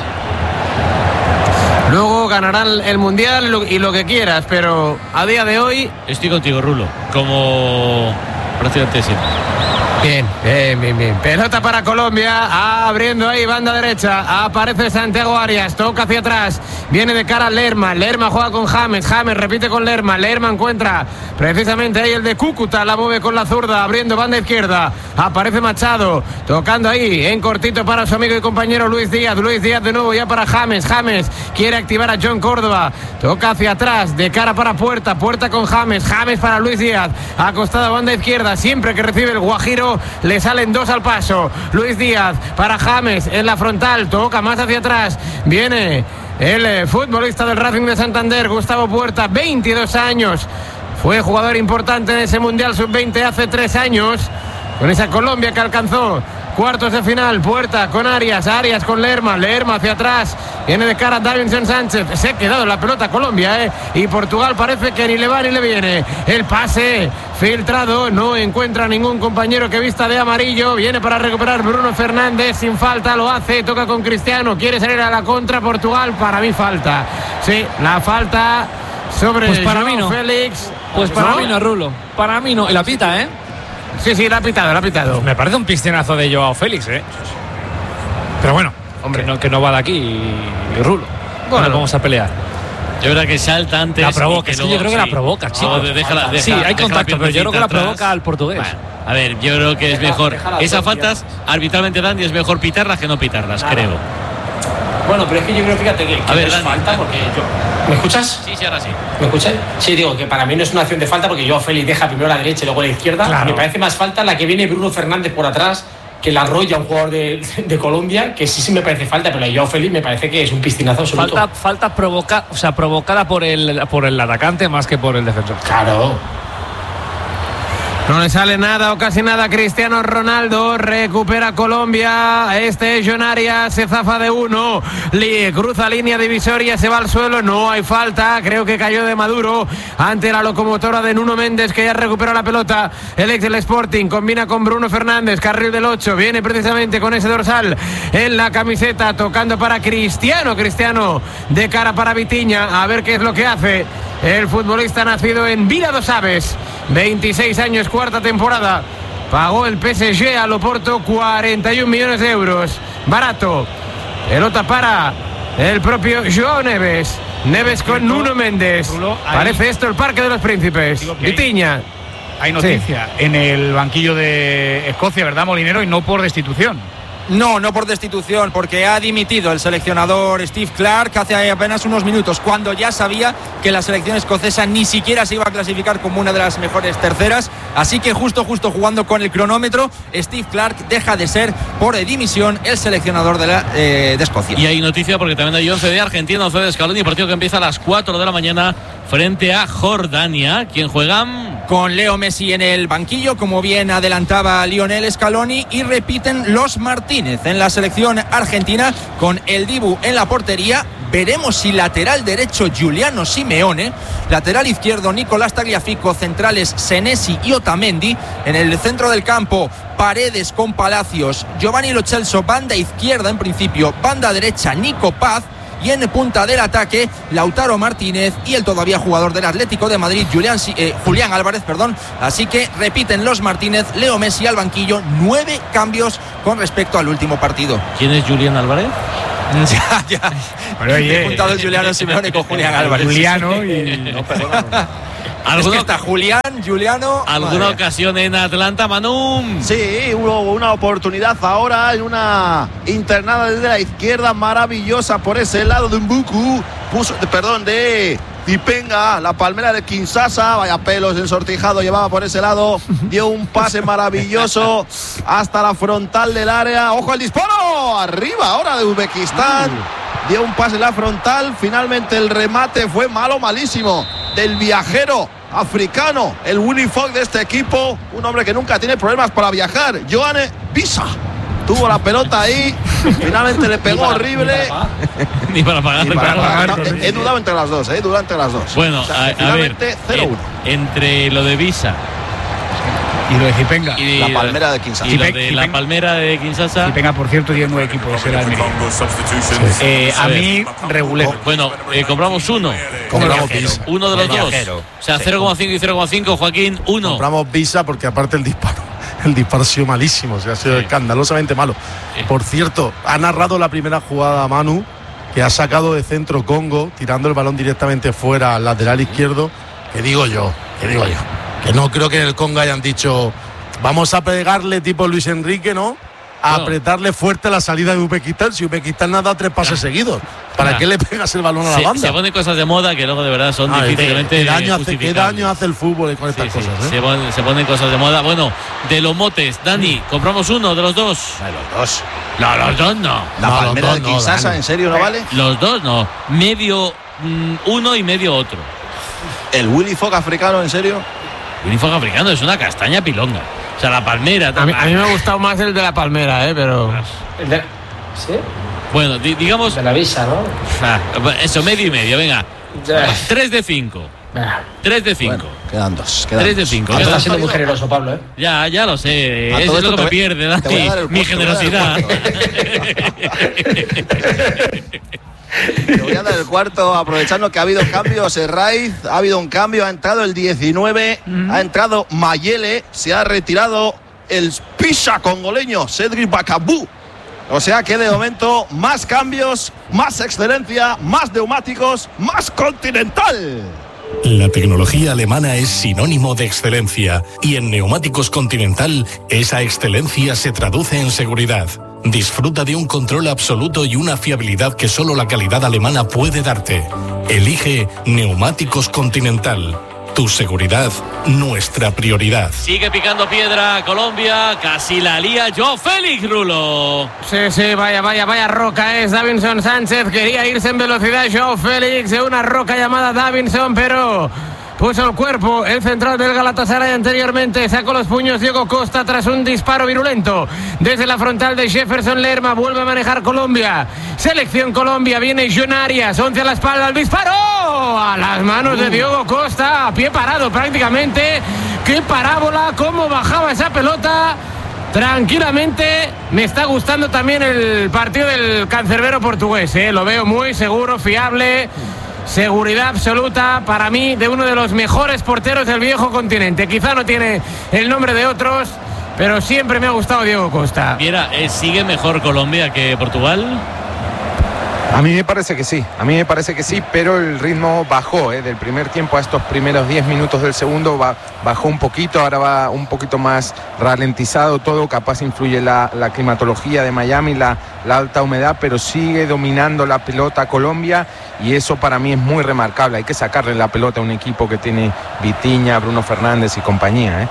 Luego ganarán el Mundial y lo que quieras, pero a día de hoy... Estoy contigo, Rulo, como prácticamente siempre. Bien, bien, bien, bien. Pelota para Colombia, abriendo ahí banda derecha, aparece Santiago Arias, toca hacia atrás, viene de cara a Lerma, Lerma juega con James, James repite con Lerma, Lerma encuentra precisamente ahí el de Cúcuta, la mueve con la zurda, abriendo banda izquierda, aparece Machado, tocando ahí en cortito para su amigo y compañero Luis Díaz, Luis Díaz de nuevo ya para James, James quiere activar a John Córdoba, toca hacia atrás, de cara para Puerta, Puerta con James, James para Luis Díaz, acostado a banda izquierda, siempre que recibe el Guajiro le salen dos al paso. Luis Díaz para James en la frontal, toca más hacia atrás, viene el eh, futbolista del Racing de Santander, Gustavo Puerta, veintidós años, fue jugador importante en ese Mundial sub veinte hace tres años con esa Colombia que alcanzó cuartos de final. Puerta con Arias, Arias con Lerma, Lerma hacia atrás, viene de cara Davinson Sánchez, se ha quedado la pelota Colombia, ¿eh? Y Portugal parece que ni le va ni le viene. El pase filtrado, no encuentra ningún compañero que vista de amarillo, viene para recuperar Bruno Fernández, sin falta lo hace, toca con Cristiano, quiere salir a la contra Portugal, para mí falta. Sí, la falta sobre pues para Joao mí no. Félix. Pues para ¿No? mí no, Rulo. Para mí no. Y la pita, ¿eh? Sí, sí, la ha pitado, la ha pitado. Me parece un piscinazo de Joao Félix, ¿eh? Pero bueno, hombre, que no, que no va de aquí y, y Rulo. Bueno, no vamos a pelear. Yo creo que salta antes. La provoca, que es que luego, yo creo que sí. la provoca, chicos. No, déjala, deja, sí, hay deja contacto, pero yo creo que la atrás. provoca al portugués. Bueno, a ver, yo creo que es Deja- mejor. déjala Esas propia. faltas arbitralmente dan y es mejor pitarlas que no pitarlas, Claro. creo. Bueno, pero es que yo creo, fíjate, que, que A ver, no es Dani, falta porque yo... ¿Me escuchas? Sí, sí, ahora sí. ¿Me escuchas? Sí, digo que para mí no es una acción de falta porque Joao Félix deja primero la derecha y luego la izquierda. Claro. Me parece más falta la que viene Bruno Fernández por atrás, que la arrolla un jugador de, de Colombia, que sí sí me parece falta, pero la de Joao Félix me parece que es un piscinazo absoluto. Falta, falta provoca, o sea, provocada por el, por el atacante más que por el defensor. Claro. No le sale nada o casi nada a Cristiano Ronaldo. Recupera Colombia. Este es John Arias. Se zafa de uno. Li, cruza línea divisoria. Se va al suelo. No hay falta. Creo que cayó de Maduro ante la locomotora de Nuno Méndez, que ya recupera la pelota. El ex del Sporting combina con Bruno Fernández. Carril del ocho. Viene precisamente con ese dorsal en la camiseta. Tocando para Cristiano. Cristiano de cara para Vitinha. A ver qué es lo que hace el futbolista nacido en Vila dos Aves. veintiséis años, cuarta temporada. Pagó el P S G al Oporto cuarenta y un millones de euros. Barato. Pelota para el propio Joao Neves. Neves con Nuno Méndez. Parece esto el Parque de los Príncipes. Vitinha. Hay noticia Sí. en el banquillo de Escocia, ¿verdad, Molinero? Y no por destitución. No, no por destitución, porque ha dimitido el seleccionador Steve Clarke hace apenas unos minutos, cuando ya sabía que la selección escocesa ni siquiera se iba a clasificar como una de las mejores terceras. Así que justo, justo jugando con el cronómetro, Steve Clarke deja de ser por dimisión el seleccionador de, la, eh, de Escocia. Y hay noticia porque también hay once de Argentina, once de Scaloni, partido que empieza a las cuatro de la mañana frente a Jordania. ¿Quién juegan? Con Leo Messi en el banquillo, como bien adelantaba Lionel Scaloni, y repiten los Martínez en la selección argentina, con el Dibu en la portería, Veremos si lateral derecho Giuliano Simeone, lateral izquierdo Nicolás Tagliafico, centrales Senesi y Otamendi. En el centro del campo, Paredes con Palacios, Giovanni Lo Celso, banda izquierda en principio, banda derecha Nico Paz. Y en punta del ataque, Lautaro Martínez y el todavía jugador del Atlético de Madrid, Julián, eh, Julián Álvarez, perdón. Así que repiten los Martínez, Leo Messi al banquillo. Nueve cambios con respecto al último partido. ¿Quién es Julián Álvarez? ya, ya. Pero oye, he juntado el Juliano Simeone con Julián Álvarez. Juliano y... No, perdón. Es que está Julián, Juliano. ¿Alguna madre. ocasión en Atlanta, Manu? Sí, hubo una oportunidad ahora en una internada desde la izquierda maravillosa por ese lado de Mbuku. Puso, perdón, de Tipenga, la palmera de Kinshasa. Vaya pelos ensortijado llevaba por ese lado. Dio un pase maravilloso hasta la frontal del área. ¡Ojo al disparo! Arriba ahora de Uzbekistán. Dio un pase en la frontal. Finalmente el remate fue malo, malísimo. Del viajero africano, el Willy Fogg de este equipo, un hombre que nunca tiene problemas para viajar, Yoane Bisa. Tuvo la pelota ahí, finalmente le pegó horrible. Ni para pagar. Ni para pagar. No, he dudado entre las dos, he dudado entre las dos. Bueno, o sea, a, finalmente a ver, cero uno. En, entre lo de Visa y lo de Zipenga, y la palmera de Kinshasa. Y lo de la palmera de Kinshasa. Zipenga, por cierto, tiene nueve equipos. Era el eh, a mí, regulero. Bueno, eh, compramos uno. Compramos Visa. Uno de los dos. O sea, cero coma cinco y cero coma cinco, Joaquín, uno. Compramos Visa porque aparte el disparo. El disparo ha sido malísimo, o sea, ha sido sí. escandalosamente malo. Sí. Por cierto, ha narrado la primera jugada Manu, que ha sacado de centro Congo, tirando el balón directamente fuera al lateral izquierdo. Que digo yo, que digo yo, que no creo que en el Congo hayan dicho, vamos a pegarle tipo Luis Enrique, ¿no? A no. apretarle fuerte la salida de Uzbekistán. Si Uzbekistán ha dado tres pases ya. seguidos, ¿para ya. qué le pegas el balón a la se, banda? Se ponen cosas de moda que luego de verdad son ah, difícilmente ¿qué daño, hace, ¿Qué daño hace el fútbol con estas sí, cosas? Sí. ¿eh? Se, ponen, se ponen cosas de moda. Bueno, de los motes, Dani, compramos uno de los dos. De los dos. No, los dos no. La no, palmera de Kinshasa, no, ¿en serio no vale? Los dos no. Medio mm, uno y medio otro. ¿El Willy Fogg africano, en serio? Willy Fogg africano es una castaña pilonga. O sea, la palmera. A mí, a mí me ha gustado más el de la palmera, ¿eh? Pero. ¿El de... ¿Sí? Bueno, di digamos. De la Visa, ¿no? Ah, eso, medio y medio, venga. Ya. Tres de cinco. Tres de cinco. Bueno, quedan dos. Quedan Tres de cinco. Está siendo muy generoso, Pablo, ¿eh? Ya, ya lo sé. Eso es lo que me pierde, Dani. Mi generosidad. Te voy a dar el cuarto, aprovechando que ha habido cambios en Raiz, ha habido un cambio, ha entrado el diecinueve, mm. ha entrado Mayele, se ha retirado el Pisa congoleño, Cedric Bacabú. O sea que de momento más cambios, más excelencia, más neumáticos, más Continental. La tecnología alemana es sinónimo de excelencia y en Neumáticos Continental esa excelencia se traduce en seguridad. Disfruta de un control absoluto y una fiabilidad que solo la calidad alemana puede darte. Elige Neumáticos Continental. Tu seguridad, nuestra prioridad. Sigue picando piedra Colombia, casi la lía Joao Félix, Rulo. Sí, sí, vaya, vaya, vaya roca es Davinson Sánchez. Quería irse en velocidad Joao Félix de una roca llamada Davinson, pero puso el cuerpo el central del Galatasaray anteriormente. Sacó los puños Diego Costa tras un disparo virulento desde la frontal de Jefferson Lerma. Vuelve a manejar Colombia. Selección Colombia. Viene John Arias. once a la espalda. El disparo a las manos de Diego Costa. A pie parado prácticamente. Qué parábola. Cómo bajaba esa pelota. Tranquilamente. Me está gustando también el partido del cancerbero portugués, ¿eh? Lo veo muy seguro, fiable. Seguridad absoluta para mí de uno de los mejores porteros del viejo continente. Quizá no tiene el nombre de otros, pero siempre me ha gustado Diego Costa. Mira, ¿eh, ¿sigue mejor Colombia que Portugal? A mí me parece que sí, a mí me parece que sí, pero el ritmo bajó, ¿eh? Del primer tiempo a estos primeros diez minutos del segundo va, bajó un poquito, ahora va un poquito más ralentizado todo, capaz influye la, la climatología de Miami, la, la alta humedad, pero sigue dominando la pelota Colombia y eso para mí es muy remarcable, hay que sacarle la pelota a un equipo que tiene Vitinha, Bruno Fernández y compañía, ¿eh?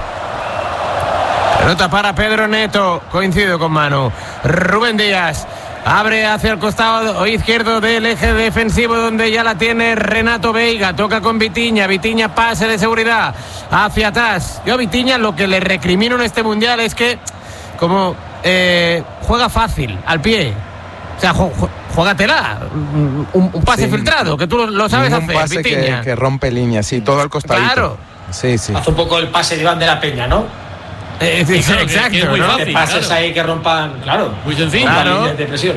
Pelota para Pedro Neto, coincido con Manu. Rubén Díaz abre hacia el costado izquierdo del eje defensivo donde ya la tiene Renato Veiga. Toca con Vitinha. Vitinha pase de seguridad hacia atrás. Yo a Vitinha lo que le recrimino en este mundial es que como eh, juega fácil, al pie. O sea, ju- ju- juégatela. Un, un pase Sí. filtrado, que tú lo, lo sabes Ningún hacer, pase que, Vitiña. que rompe líneas, sí, todo al costadito. Claro. Sí, sí. Hace un poco el pase de Iván de la Peña, ¿no? Eh, Sí, claro, exacto, que es muy ¿no? fácil, pases claro. ahí que rompan, claro. Muy sencillo. rompan Claro. líneas de presión.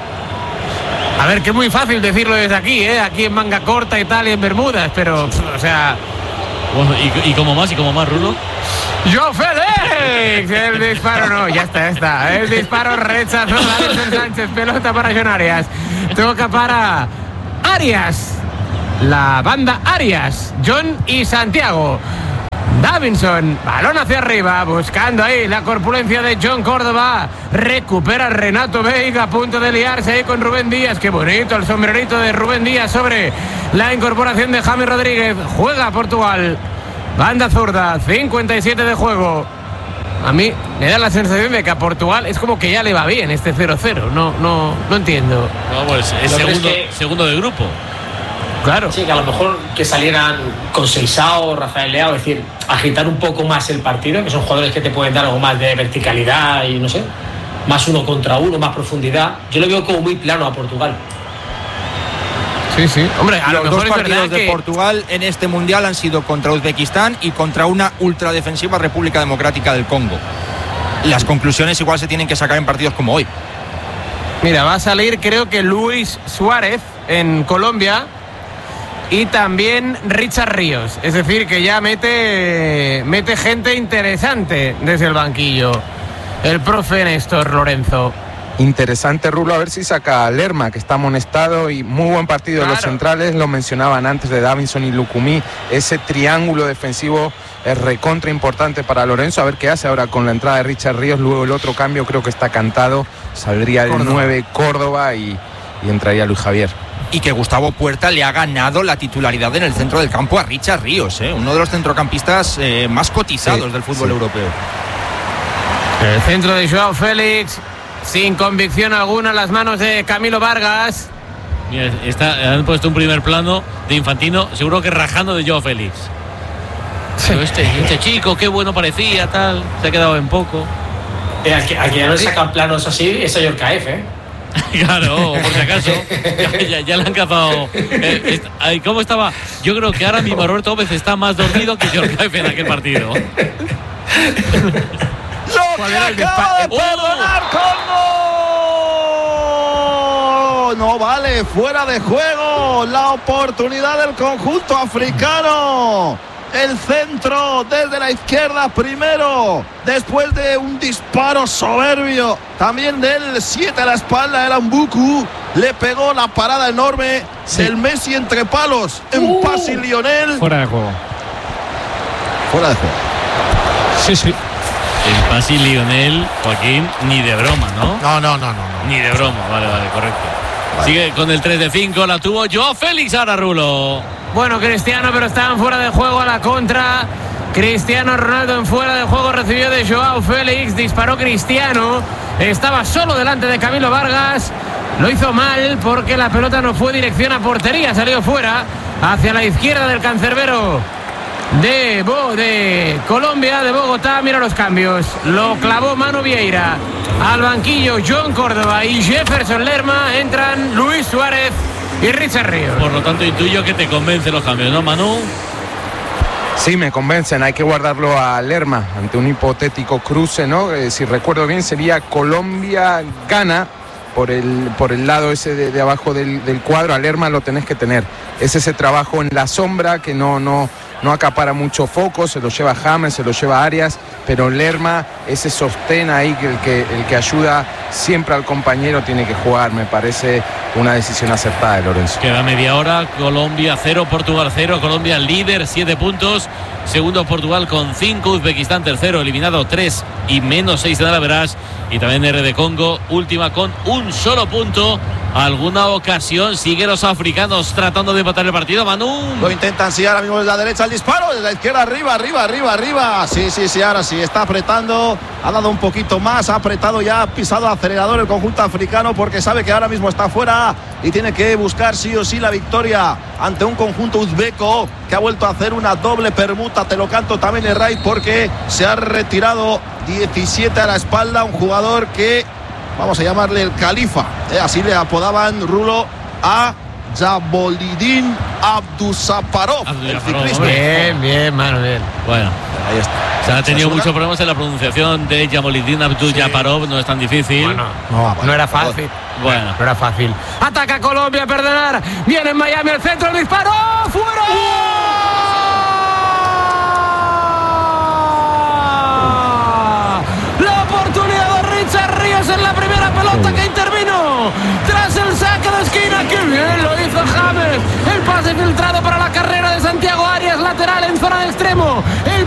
A ver, que es muy fácil decirlo desde aquí, ¿eh? Aquí en manga corta y tal, y en Bermudas, pero, pff, o sea... Bueno, y, y como más, y como más, Rulo. ¡Yo, Félix! El disparo no, ya está, ya está. El disparo rechazó Davinson Sánchez, pelota para John Arias. Toca para Arias. La banda Arias, John y Santiago. Davinson, balón hacia arriba, buscando ahí la corpulencia de John Córdoba. Recupera Renato Veiga, a punto de liarse ahí con Rubén Díaz. Qué bonito el sombrerito de Rubén Díaz sobre la incorporación de James Rodríguez. Juega Portugal. Banda zurda, cincuenta y siete de juego. A mí me da la sensación de que a Portugal es como que ya le va bien este cero cero. No, no, no entiendo. No, pues es ¿No crees segundo, que- segundo de grupo. Claro. Sí, que a lo mejor que salieran con Seisao, Rafael Leao, es decir, agitar un poco más el partido, que son jugadores que te pueden dar algo más de verticalidad y no sé, más uno contra uno, más profundidad. Yo lo veo como muy plano a Portugal. Sí, sí. Hombre, a lo Los mejor dos es partidos verdad de que... Portugal en este mundial han sido contra Uzbekistán y contra una ultradefensiva República Democrática del Congo. Las conclusiones igual se tienen que sacar en partidos como hoy. Mira, va a salir creo que Luis Suárez en Colombia y también Richard Ríos. Es decir, que ya mete, mete gente interesante desde el banquillo. El profe Néstor Lorenzo. Interesante, Rulo, a ver si saca a Lerma, que está amonestado, y muy buen partido de los Claro. centrales, lo mencionaban antes de Davinson y Lucumí. Ese triángulo defensivo es recontra importante para Lorenzo, a ver qué hace ahora con la entrada de Richard Ríos. Luego el otro cambio creo que está cantado, saldría el Córdoba. nueve Córdoba y, y entraría Luis Javier. Y que Gustavo Puerta le ha ganado la titularidad en el centro del campo a Richard Ríos, ¿eh? Uno de los centrocampistas eh, más cotizados Sí, del fútbol sí. europeo. El centro de Joao Félix, sin convicción alguna en las manos de Camilo Vargas. Mira, está, han puesto un primer plano de Infantino, seguro que rajando de Joao Félix. Pero este, este chico, qué bueno parecía, tal, se ha quedado en poco. Eh, Aquí, aquí ya no sacan planos así, es Yorkaef, ¿eh? Claro, por si acaso. Ya, ya- ya le han cazado. Eh, est- ay, ¿Cómo estaba? Yo creo que ahora mismo Roberto Gómez está más dormido que Yorkaef en aquel partido. ¿Cuál era el dispa- ¡De perdonar Congo! No vale, fuera de juego. La oportunidad del conjunto africano. El centro desde la izquierda primero, después de un disparo soberbio también del siete a la espalda. Era Mbuku, le pegó la parada enorme del Messi entre palos en Uh. pase Lionel. Fuera de juego. Fuera de juego. Sí, sí. El pase Lionel, Joaquín, ni de broma, ¿no? No, no, no, no. no. Ni de broma, vale, vale, correcto. Sigue con el tres de cinco, la tuvo Joao Félix, ahora Rulo. Bueno, Cristiano, pero estaban fuera de juego a la contra. Cristiano Ronaldo en fuera de juego recibió de Joao Félix. Disparó Cristiano. Estaba solo delante de Camilo Vargas. Lo hizo mal porque la pelota no fue dirección a portería. Salió fuera hacia la izquierda del cancerbero de, Bo, de Colombia, de Bogotá. Mira los cambios. Lo clavó Manu Vieira. Al banquillo John Córdoba y Jefferson Lerma. Entran Luis Suárez y Richard Ríos. Por lo tanto, intuyo que te convencen los cambios, ¿no, Manu? Sí, me convencen, hay que guardarlo a Lerma ante un hipotético cruce, ¿no? Eh, si recuerdo bien sería Colombia-Ghana por el, por el lado ese de, de abajo del, del cuadro. A Lerma lo tenés que tener. Es ese trabajo en la sombra que no, no, no acapara mucho foco, se lo lleva James, se lo lleva Arias, pero Lerma, ese sostén ahí que el que, el que ayuda siempre al compañero tiene que jugar, me parece una decisión acertada de Lorenzo. Queda media hora, Colombia cero, Portugal cero, Colombia líder, siete puntos. Segundo Portugal con cinco, Uzbekistán tercero, eliminado tres y menos seis en la verás. Y también R de Congo, última con un solo punto. Alguna ocasión sigue los africanos tratando de empatar el partido, Manu. Lo intentan, sí, ahora mismo desde la derecha el disparo, desde la izquierda arriba, arriba, arriba, arriba. Sí, sí, sí, ahora sí, está apretando, ha dado un poquito más, ha apretado ya, ha pisado acelerador el conjunto africano porque sabe que ahora mismo está fuera y tiene que buscar sí o sí la victoria ante un conjunto uzbeco que ha vuelto a hacer una doble permuta. Te lo canto también el Ray porque se ha retirado diecisiete a la espalda, un jugador que vamos a llamarle el califa, eh, así le apodaban, Rulo, a Jabolidin Abdusaparov, el ciclista. Bien, bien, Manuel. Bueno, ahí está. Se ha tenido muchos problemas en la pronunciación de Jabolidin Abdusaparov, sí. No es tan difícil. Bueno, no, no era fácil. Bueno, no era fácil. Ataca Colombia, perdonar. Viene en Miami el centro, el disparo. ¡Fuera! La oportunidad de Richard Ríos en la primera pelota que intervino. Tras el saque de esquina, ¡qué bien lo hizo James! El pase filtrado para la carrera de Santiago Arias, lateral en zona de extremo. El